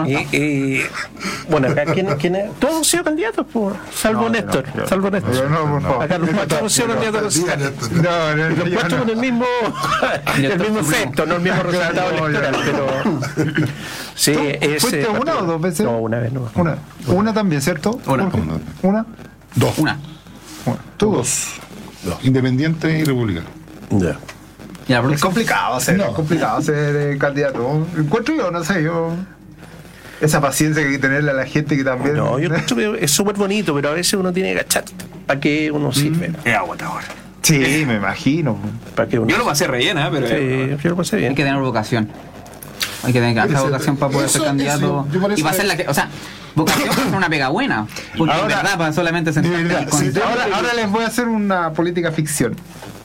Bueno, acá ¿quién es? Todos han sido candidatos, salvo Néstor. Salvo Néstor. Acá los cuatro han sido candidatos. Los cuatro con el mismo efecto, no el mismo resultado electoral, pero sí, ¿fuiste una o dos veces? No, una vez no. Una también, ¿cierto? Una. Dos. Tú dos. Independiente y republicano. Ya. Es complicado ser candidato. Encuentro yo, no sé, esa paciencia que hay que tenerle a la gente que también. No, yo encuentro que es súper bonito, pero a veces uno tiene que agachar para que uno sirve. Es agotador. Sí, me imagino. Yo lo pasé rellena, pero. Sí, yo lo pasé bien. Hay que tener vocación. Hay que tener esa vocación para poder ser candidato. Y para hacer la que. O sea, vocación para hacer una pega buena. Porque ahora, verdad, para solamente sentirse. Ahora les voy a hacer una política ficción.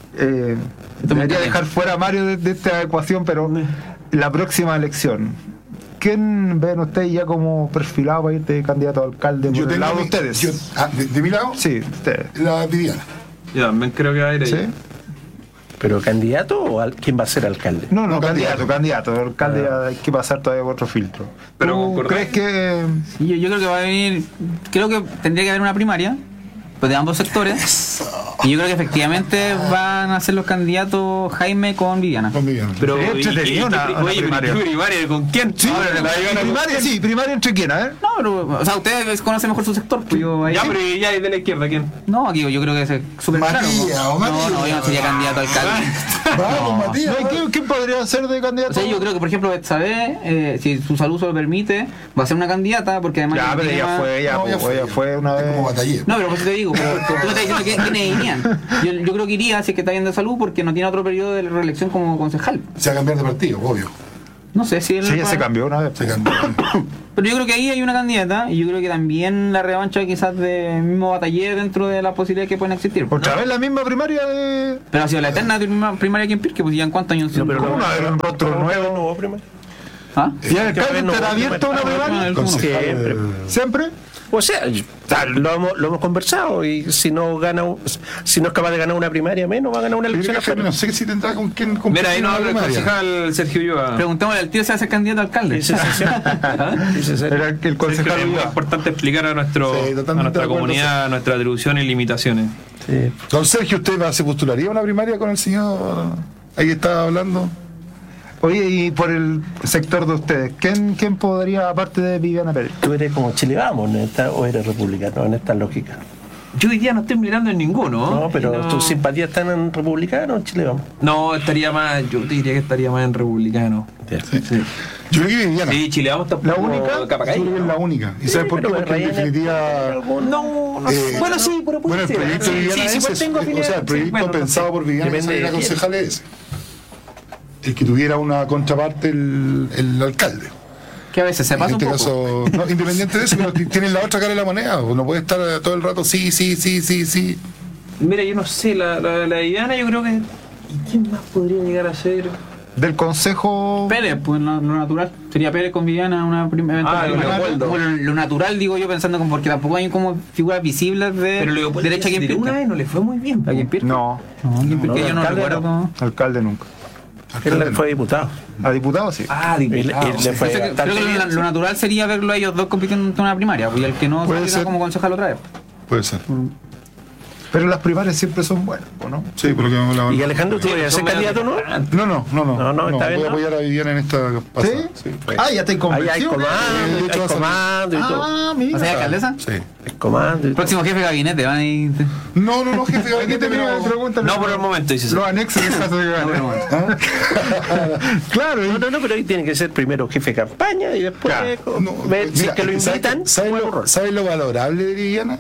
Debería dejar fuera a Mario de esta ecuación, pero la próxima elección, ¿quién ven ustedes ya como perfilado para ir de candidato a alcalde por el lado de ustedes? ¿De mi lado? Sí, ustedes. La Viviana. Yo también creo que va a ir ahí. ¿Sí? ¿Pero candidato o quién va a ser alcalde? No, candidato. Alcalde hay que pasar todavía por otro filtro. Pero ¿tú crees que...? Sí, yo creo que va a venir... Creo que tendría que haber una primaria, pues de ambos sectores. Y yo creo que efectivamente van a ser los candidatos Jaime con Viviana. Pero primaria ¿con quién? Sí, primaria entre quién, a ver. No, pero, o sea, ustedes conocen mejor su sector, pues yo ahí. Ya, pero ya de la izquierda, ¿quién? No, aquí yo creo que es súper claro. No, yo no sería candidato a alcalde. Vamos, Matías. ¿Quién podría ser de candidato? O sea, yo creo que, por ejemplo, Betsabe, si su salud se lo permite, va a ser una candidata, porque además. Ya, pero ella fue una vez. Como batallé. No, pero por eso te digo, tú me estás diciendo quiénes irían. Yo creo que iría si es que está bien de salud porque no tiene otro periodo de reelección como concejal. Se va a cambiar de partido, obvio. No sé si él se cambió una vez. Pero yo creo que ahí hay una candidata y yo creo que también la revancha quizás del mismo Bataller dentro de las posibilidades que pueden existir. Otra vez la misma primaria de... Pero ha sido la eterna primaria aquí en Pirque, pues ya en cuántos años. No, pero era un rostro nuevo. ¿No primaria? ¿Ah? ¿Y el alcalde estará abierto una primaria? Siempre. ¿Siempre? O sea, lo hemos conversado, y si no es capaz de ganar una primaria, menos va a ganar una elección. No sé si tendrá con quién competir. Mira, ahí nos habla el concejal Sergio Ulloa. Preguntémosle al tío si va a ser candidato a alcalde. Era el concejal. Es muy importante explicar a nuestra comunidad, a nuestras atribuciones y limitaciones. Sí. Don Sergio, ¿usted se postularía a una primaria con el señor? Ahí estaba hablando. Oye, y por el sector de ustedes, ¿quién podría, aparte de Viviana Pérez? ¿Tú eres como Chile Vamos o eres republicano en esta lógica? Yo hoy día no estoy mirando en ninguno. No, pero ¿tus simpatías están en republicano o en Chile Vamos? No, yo te diría que estaría más en republicano. Sí. Yo creo que Viviana. Sí, Chile Vamos está la única. Yo creo que es la única. ¿Y sabes por qué? Porque en definitiva. No sé. Bueno, sí, pero puede ser. El proyecto de Viviana el proyecto pensado por Viviana de la concejal es el que tuviera una contraparte el alcalde. Que a veces se pasa en este un poco. Caso, no, independiente de eso, pero tienen la otra cara de la moneda. No puede estar todo el rato sí. Mira, yo no sé, la Viviana yo creo que... ¿Y quién más podría llegar a ser? Del consejo... Pérez, pues lo natural. Sería Pérez con Viviana una primera. Lo natural, digo yo, pensando porque tampoco hay como figuras visibles de derecha que una vez no le fue muy bien. ¿A quién Pirca? No, yo no recuerdo. Alcalde nunca. Él fue diputado. ¿A diputado? Sí. Diputado. Creo que lo natural sería verlo a ellos dos compitiendo en una primaria, y el que no salga como concejal otra vez. Puede ser. Pero las primarias siempre son buenas, ¿no? Sí, porque la... ¿Y Alejandro, tú vas a ser candidato, no? No, está bien. Voy a apoyar a Viviana en esta pasada. ¿Sí? Ya te convenció. Hay comando y todo. Mira. ¿O sea, alcaldesa? Sí. Es comando. Próximo jefe de gabinete, van a ir... No, jefe de gabinete, no por el momento, dice. Los anexos de caso de gabinete. Claro. No, pero ahí tiene que ser primero jefe de campaña y después ver si es que lo invitan. ¿Sabes lo valorable de Viviana?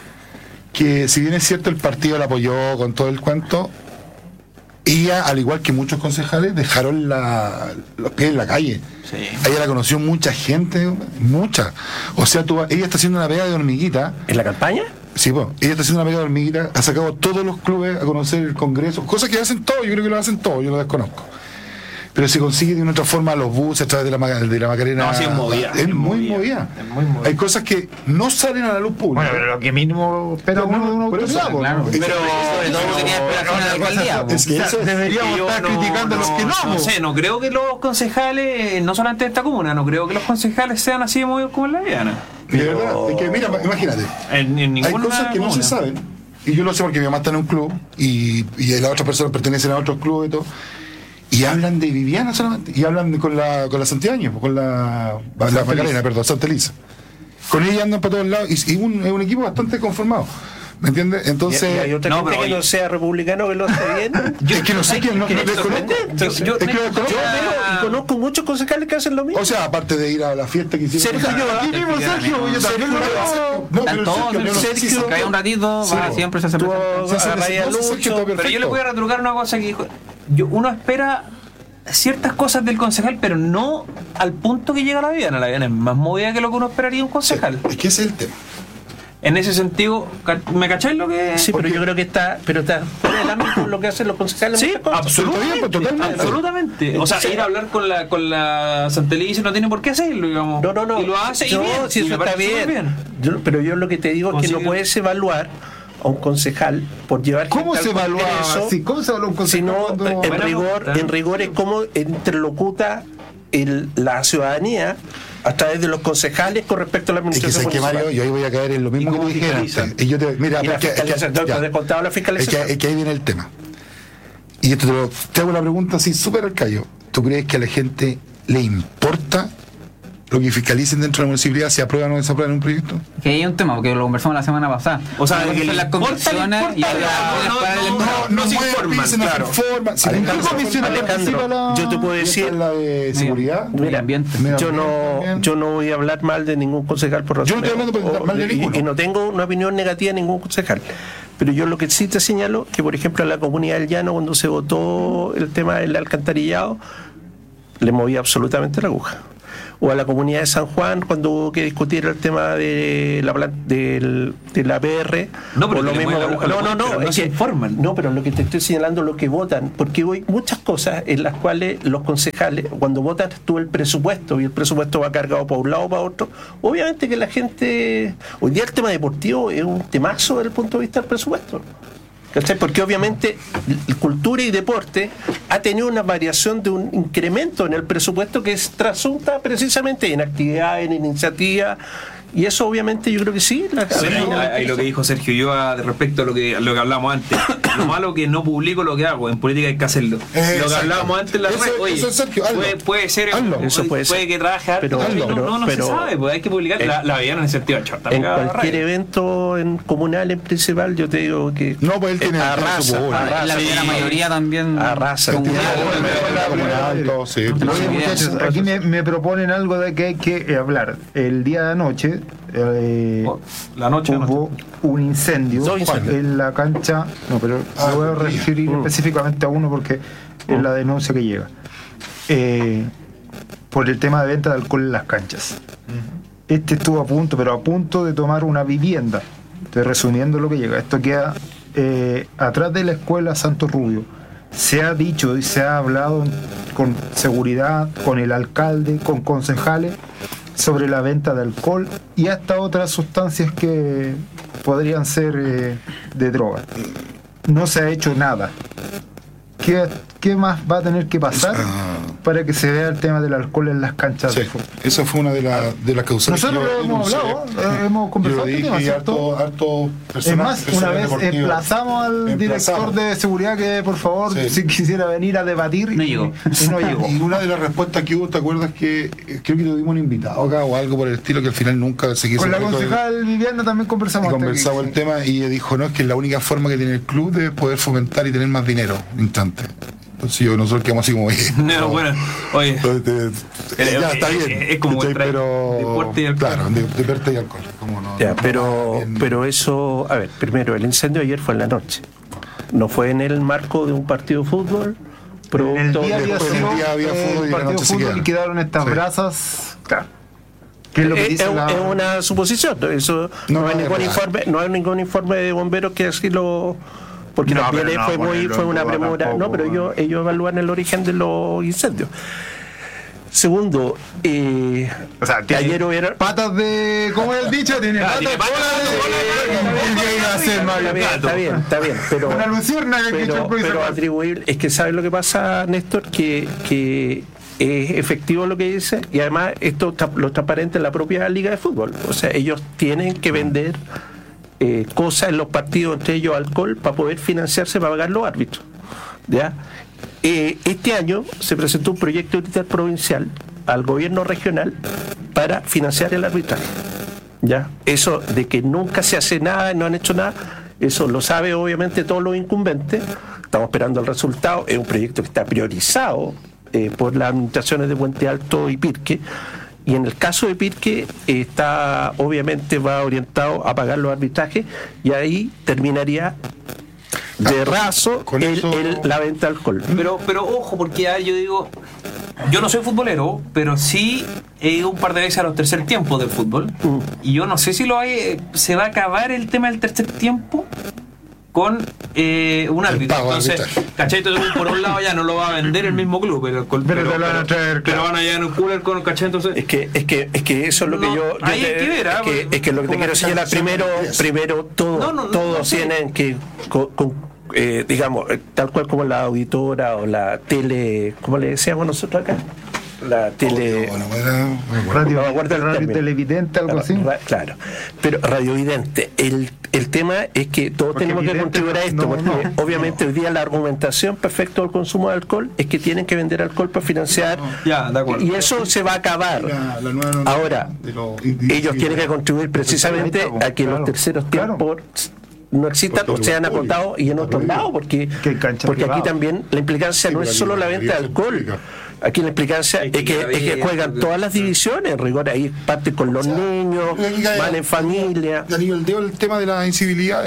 Que si bien es cierto el partido la apoyó con todo el cuento, ella, al igual que muchos concejales, dejaron los pies en la calle. Sí. Ella la conoció mucha gente, mucha. O sea, ella está haciendo una pega de hormiguita. ¿En la campaña? Sí, pues, ella está haciendo una pega de hormiguita, ha sacado a todos los clubes a conocer el Congreso, cosas que hacen todos, yo creo que lo hacen todos, yo lo desconozco. Pero se consigue de una otra forma los buses a través de la Macarena. No, sí, es movida. Es muy movida. Hay cosas que no salen a la luz pública. Bueno, pero lo que mínimo espera uno de una autoridad. Claro. Pero sobre todo tenía esperación en la alcaldía. Es que eso deberíamos estar criticando a los que no. No sé, no creo que los concejales, no solamente de esta comuna, no creo que los concejales sean así de movidos como en la Viana. De verdad, es que mira, imagínate. Hay cosas que no se saben. Y yo lo sé porque mi mamá está en un club y las otras personas pertenecen a otros clubes y todo. Y hablan de Viviana solamente, y hablan con la Santiago, con la Macarena, perdón, Santa Elisa. Con ella andan para todos lados, y es un equipo bastante conformado. ¿Me entiendes? Entonces... ¿Y hay otra gente que no sea republicano que lo hace bien? Es que no sé quién, no desconozco. Yo conozco muchos concejales que hacen lo mismo. O sea, aparte de ir a la fiesta que hicieron... Sergio, yo también lo veo. No, Sergio, cae un ratito, siempre se hace pero yo le voy a retrucar una cosa que dijo. Uno espera ciertas cosas del concejal, pero no al punto que llega la Viviana. La Viviana es más movida que lo que uno esperaría un concejal. Es que ese es el tema. En ese sentido, ¿me cacháis lo que...? Sí, pero yo creo que está fuera del ámbito de lo que hacen los concejales. Sí, absolutamente. O sea, ir a hablar con la Santa Elisa no tiene por qué hacerlo, digamos. No. Y lo hace y bien. Si eso está bien. Pero yo lo que te digo es que no puedes evaluar a un concejal por llevar... ¿Cómo se evalúa? ¿Cómo se evalúa un concejal? En rigor es cómo interlocuta la ciudadanía a través de los concejales con respecto a la administración municipal. Mario, yo ahí voy a caer en lo mismo que tú dijeras antes. Y yo mira, la fiscalización. Es que ahí viene el tema. Y esto te hago una pregunta así súper al callo. ¿Tú crees que a la gente le importa lo que fiscalicen dentro de la municipalidad, si aprueban o no desaprueban un proyecto? Que hay un tema, porque lo conversamos la semana pasada. O sea, que las comisiones y no se informan, claro. Yo te puedo decir la de seguridad, yo no voy a hablar mal de ningún concejal por razón. Yo no estoy hablando mal de ninguno. Y no tengo una opinión negativa de ningún concejal. Pero yo lo que sí te señalo, que por ejemplo en la Comunidad del Llano, cuando se votó el tema del alcantarillado, le movía absolutamente la aguja. o a la comunidad de San Juan cuando hubo que discutir el tema de la PR. No, pero lo mismo, no se informan. No, pero lo que te estoy señalando lo que votan, porque hay muchas cosas en las cuales los concejales, cuando votan tú el presupuesto y el presupuesto va cargado para un lado o para otro, obviamente que la gente, hoy día el tema deportivo es un temazo desde el punto de vista del presupuesto. ¿Cachai? Porque obviamente cultura y deporte ha tenido una variación de un incremento en el presupuesto que es trasunta precisamente en actividades, en iniciativas, y eso obviamente yo creo que sí. Ahí lo que dijo Sergio Ulloa respecto a lo que hablamos antes. Lo malo que no publico lo que hago, en política hay que hacerlo. Lo que hablábamos antes en la red, oye, Sergio, puede ser, puede que trabaje pero se sabe, pues hay que publicar la veían en el sentido de charta. En cualquier evento en comunal, en principal, yo te digo que no, pues él tiene arrasa, la primera mayoría también arrasa. Muchachos, aquí me proponen algo de que hay que hablar. El día de anoche hubo un incendio en la cancha, no, pero me voy a referir específicamente a uno porque es la denuncia que llega por el tema de venta de alcohol en las canchas. Este estuvo a punto de tomar una vivienda. Estoy resumiendo lo que llega. Esto queda atrás de la escuela Santo Rubio. Se ha dicho y se ha hablado con seguridad, con el alcalde, con concejales, sobre la venta de alcohol y hasta otras sustancias que podrían ser de droga. No se ha hecho nada. ¿Qué más va a tener que pasar para que se vea el tema del alcohol en las canchas de fútbol? Esa fue una de las causales. Nosotros lo hemos hablado, hemos conversado este tema, ¿cierto? Es más, una vez emplazamos al director de seguridad que por favor si quisiera venir a debatir no llegó. Y no llegó. Y una de las respuestas que hubo, ¿te acuerdas que creo que tuvimos un invitado acá o algo por el estilo que al final nunca se quiso? Con la concejal Viviana también conversamos el tema y ella dijo, no, es que la única forma que tiene el club de poder fomentar y tener más dinero instante. Entonces nosotros quedamos así como bueno, oye ya está bien, es como pero deporte y alcohol. Claro, deporte y alcohol como no, ya, pero eso, a ver, primero el incendio ayer fue en la noche, no fue en el marco de un partido de fútbol producto el día había sido un partido de fútbol y quedaron estas brasas, claro. ¿Qué es lo que dice es una suposición, eso no hay ningún informe de bomberos que así lo, porque también fue una premura, no, pero ellos evalúan el origen de los incendios. Segundo, o sea, ayer hubiera patas de, ¿cómo es el dicho? Tiene patas Está bien, pero una luciérnaga pero atribuible, es que ¿sabes lo que pasa, Néstor? Que es efectivo lo que dice, y además esto lo transparente en la propia liga de fútbol, o sea, ellos tienen que vender cosas en los partidos, entre ellos alcohol, para poder financiarse, para pagar los árbitros, ¿ya? Este año se presentó un proyecto provincial al gobierno regional para financiar el arbitraje, ¿ya? Eso de que nunca se hace nada, no han hecho nada, eso lo sabe obviamente todos los incumbentes. Estamos esperando el resultado. Es un proyecto que está priorizado por las administraciones de Puente Alto y Pirque, y en el caso de Pirque obviamente va orientado a pagar los arbitrajes, y ahí terminaría de raso la venta de alcohol. Pero ojo, porque yo digo, yo no soy futbolero, pero sí he ido un par de veces a los tercer tiempos del fútbol, y yo no sé si se va a acabar el tema del tercer tiempo con un árbitro. Entonces, ¿cachai? Entonces, por un lado ya no lo va a vender el mismo club, pero van allá en un cooler con, ¿cachai? Entonces, es que eso es lo que yo hay que ver, es que lo que te quiero señalar primero todos tienen que digamos, tal cual como la auditora o la tele, ¿cómo le decíamos nosotros acá? La tele radio televidente, algo así. Claro, pero radiovidente. El tema es que todos tenemos que contribuir a esto, porque obviamente hoy día la argumentación perfecta del consumo de alcohol es que tienen que vender alcohol para financiar, y eso se va a acabar. Ahora, ellos tienen que contribuir precisamente a que los terceros tiempos no existan o sean acotados y en otros lados, porque aquí también la implicancia no es solo la venta de alcohol. Aquí la implicancia es que juegan todas las divisiones, en rigor ahí parte con los niños, van en familia. El tema de la incivilidad,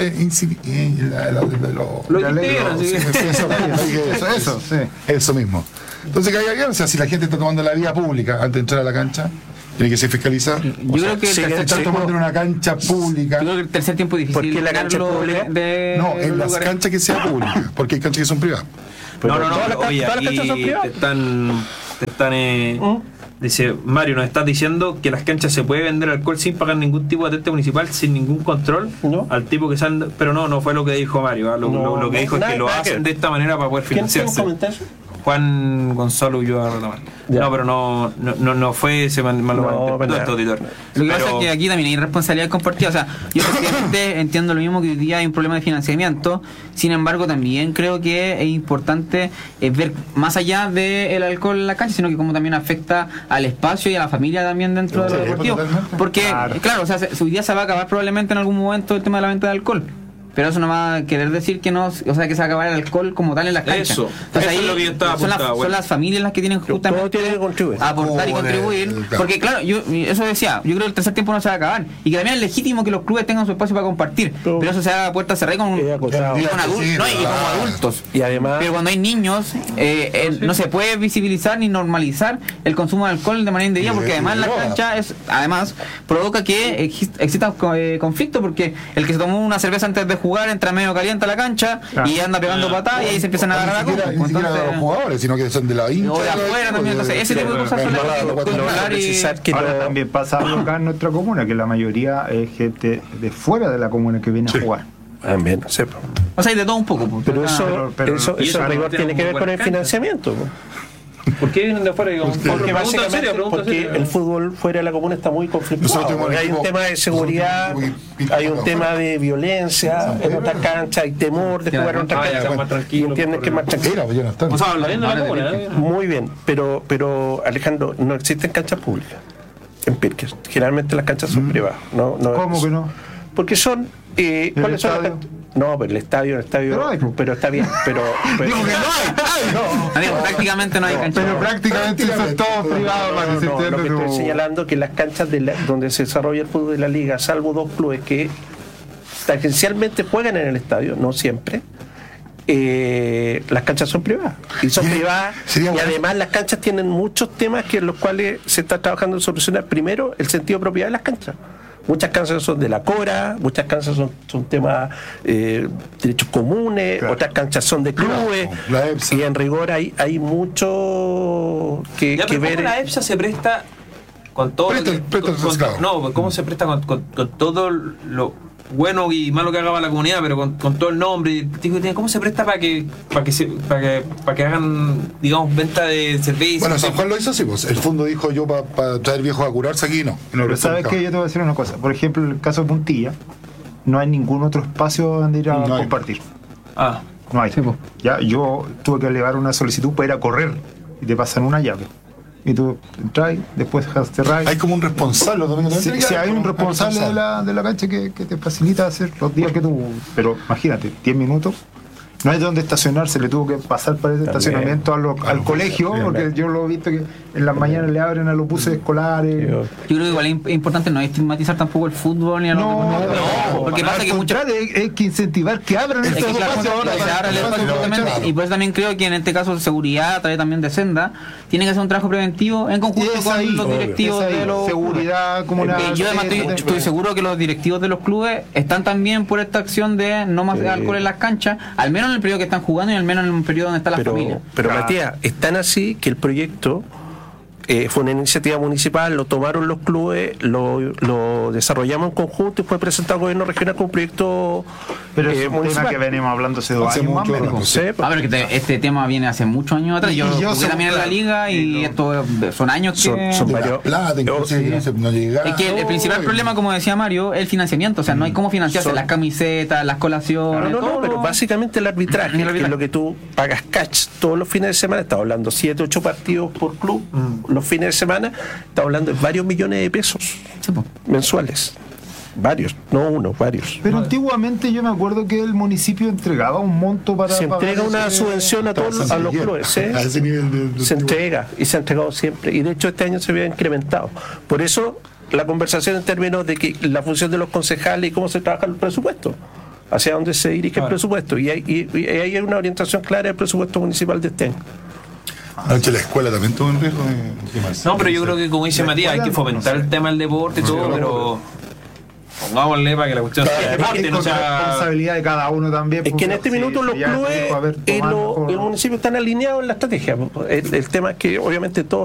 eso mismo. Entonces, que haya violencia, si la gente está tomando la vía pública antes de entrar a la cancha, tiene que ser fiscalizada. Yo creo que está tomando en una cancha pública. Yo creo que el tercer tiempo es difícil. ¿Por qué la cancha pública? No, en las canchas que sea pública, porque hay canchas que son privadas. No, oye, todas las canchas son privadas. Te están dice Mario, nos estás diciendo que las canchas se puede vender alcohol sin pagar ningún tipo de atente municipal, sin ningún control al tipo que salen, pero no fue lo que dijo Mario, lo que dijo es que lo hacen de esta manera para poder financiarse. Juan Gonzalo Ulloa Rotamar. No, pero no fue ese malinterpretó este auditor. Lo que pasa es que aquí también hay responsabilidad compartida. O sea, yo efectivamente entiendo lo mismo que hoy día hay un problema de financiamiento. Sin embargo, también creo que es importante ver más allá del alcohol en la cancha, sino que como también afecta al espacio y a la familia también dentro de lo deportivo. Porque, claro, o sea, hoy día se va a acabar probablemente en algún momento el tema de la venta de alcohol. Pero eso no va a querer decir que no, o sea, que se va a acabar el alcohol como tal en las canchas. Entonces, ahí es lo que yo estaba son las familias las que tienen justamente que aportar y contribuir. Porque claro, eso decía, yo creo que el tercer tiempo no se va a acabar. Y que también es legítimo que los clubes tengan su espacio para compartir. Pero eso se haga a puerta cerrada con adultos. Y además, pero cuando hay niños, no se puede visibilizar ni normalizar el consumo de alcohol de manera indebida, porque además la cancha provoca que exista conflicto, porque el que se tomó una cerveza antes de jugar entra medio caliente a la cancha y anda pegando patadas y ahí se empiezan a agarrar a copa. Ni siquiera de los jugadores, sino que son de la hincha. O de afuera también. Entonces, ese tipo de cosas ahora también pasa algo acá en nuestra comuna, que la mayoría es gente de fuera de la comuna que viene a jugar. También, sepa. O sea, hay de todo un poco. Pero eso rigor tiene que ver con el financiamiento. ¿Por qué vienen de afuera? Porque el fútbol fuera de la comuna está muy conflictuado. Hay un tema de seguridad, hay un tema de violencia en otras canchas, hay temor de jugar en otras canchas. ¿Entiendes que es más tranquilo? Muy bien, pero Alejandro, no existen canchas públicas en Pirques. Generalmente las canchas son privadas. ¿Cómo que no? Porque son... ¿Cuáles son las canchas? No, pero el estadio, pero está bien, pero digo que no hay. Prácticamente no hay canchas. Pero prácticamente son todos privados para que se entienda. Lo que estoy señalando que las canchas donde se desarrolla el fútbol de la liga, salvo dos clubes que tangencialmente juegan en el estadio, no siempre, las canchas son privadas. Y son privadas, y además las canchas tienen muchos temas en los cuales se está trabajando en solucionar. Primero, el sentido de propiedad de las canchas. Muchas canchas son de la CORA, muchas canchas son temas derechos comunes, otras canchas son de clubes, y en rigor hay mucho que ver. ¿Cómo la EPSA se presta con todo cómo se presta con todo lo bueno y malo que haga la comunidad, pero con todo el nombre? ¿Cómo se presta para que hagan, digamos, venta de cerveza? Bueno, San Juan lo hizo así, pues. El fondo dijo yo para traer viejos a curarse aquí, no. Pero ¿sabes qué? Yo te voy a decir una cosa. Por ejemplo, en el caso de Puntilla, no hay ningún otro espacio donde ir a compartir. No hay. Sí, pues. Ya, yo tuve que elevar una solicitud para ir a correr y te pasan una llave. Y tú entras, después cerrar. Hay como un responsable. Sí, hay un responsable de la cancha que te facilita hacer los días que tú. Pero imagínate, 10 minutos. No hay donde estacionarse, le tuvo que pasar para ese estacionamiento al colegio, porque yo lo he visto que en las mañanas le abren a los buses escolares. Yo creo que igual es importante no estigmatizar tampoco el fútbol ni a los porque pasa que muchas hay que incentivar que abran estos espacios ahora. Y por eso también creo que en este caso de seguridad, a través también de Senda, tiene que hacer un trabajo preventivo en conjunto con los directivos de los seguridad comunal. Yo además estoy seguro que los directivos de los clubes están también por esta acción de no más alcohol en las canchas, al menos en el periodo que están jugando y al menos en el periodo donde está la familia. Pero Matías, es tan así que el proyecto fue una iniciativa municipal, lo tomaron los clubes, lo desarrollamos en conjunto y fue presentado al gobierno regional con un proyecto municipal. Que venimos hablando hace 2 años más o menos. Pero que este tema viene hace muchos años atrás. Yo jugué también en la liga y esto son años que... Son varios. Es que el principal problema, como decía Mario, es el financiamiento. O sea, no hay cómo financiarse las camisetas, las colaciones. Pero básicamente el arbitraje, que es lo que tú pagas catch todos los fines de semana. Estamos hablando 7, 8 partidos por club. Los fines de semana, estamos hablando de varios millones de pesos mensuales. Varios, no uno, varios. Pero antiguamente yo me acuerdo que el municipio entregaba un monto para... Se entrega una subvención a todos, a los clubes, ¿eh? A ese nivel se entrega y se ha entregado siempre. Y de hecho este año se había incrementado. Por eso la conversación en términos de que la función de los concejales y cómo se trabaja el presupuesto, hacia dónde se dirige el presupuesto. Y hay una orientación clara del presupuesto municipal de este año. Anoche la escuela también tuvo un riesgo de... No, pero yo creo que, como dice Matías, hay que fomentar el tema del deporte y todo, pero pongámosle para que la cuestión sea deporte, no sea responsabilidad de cada uno también. Es que en este minuto los clubes y el municipio están alineados en la estrategia. El tema es que obviamente todos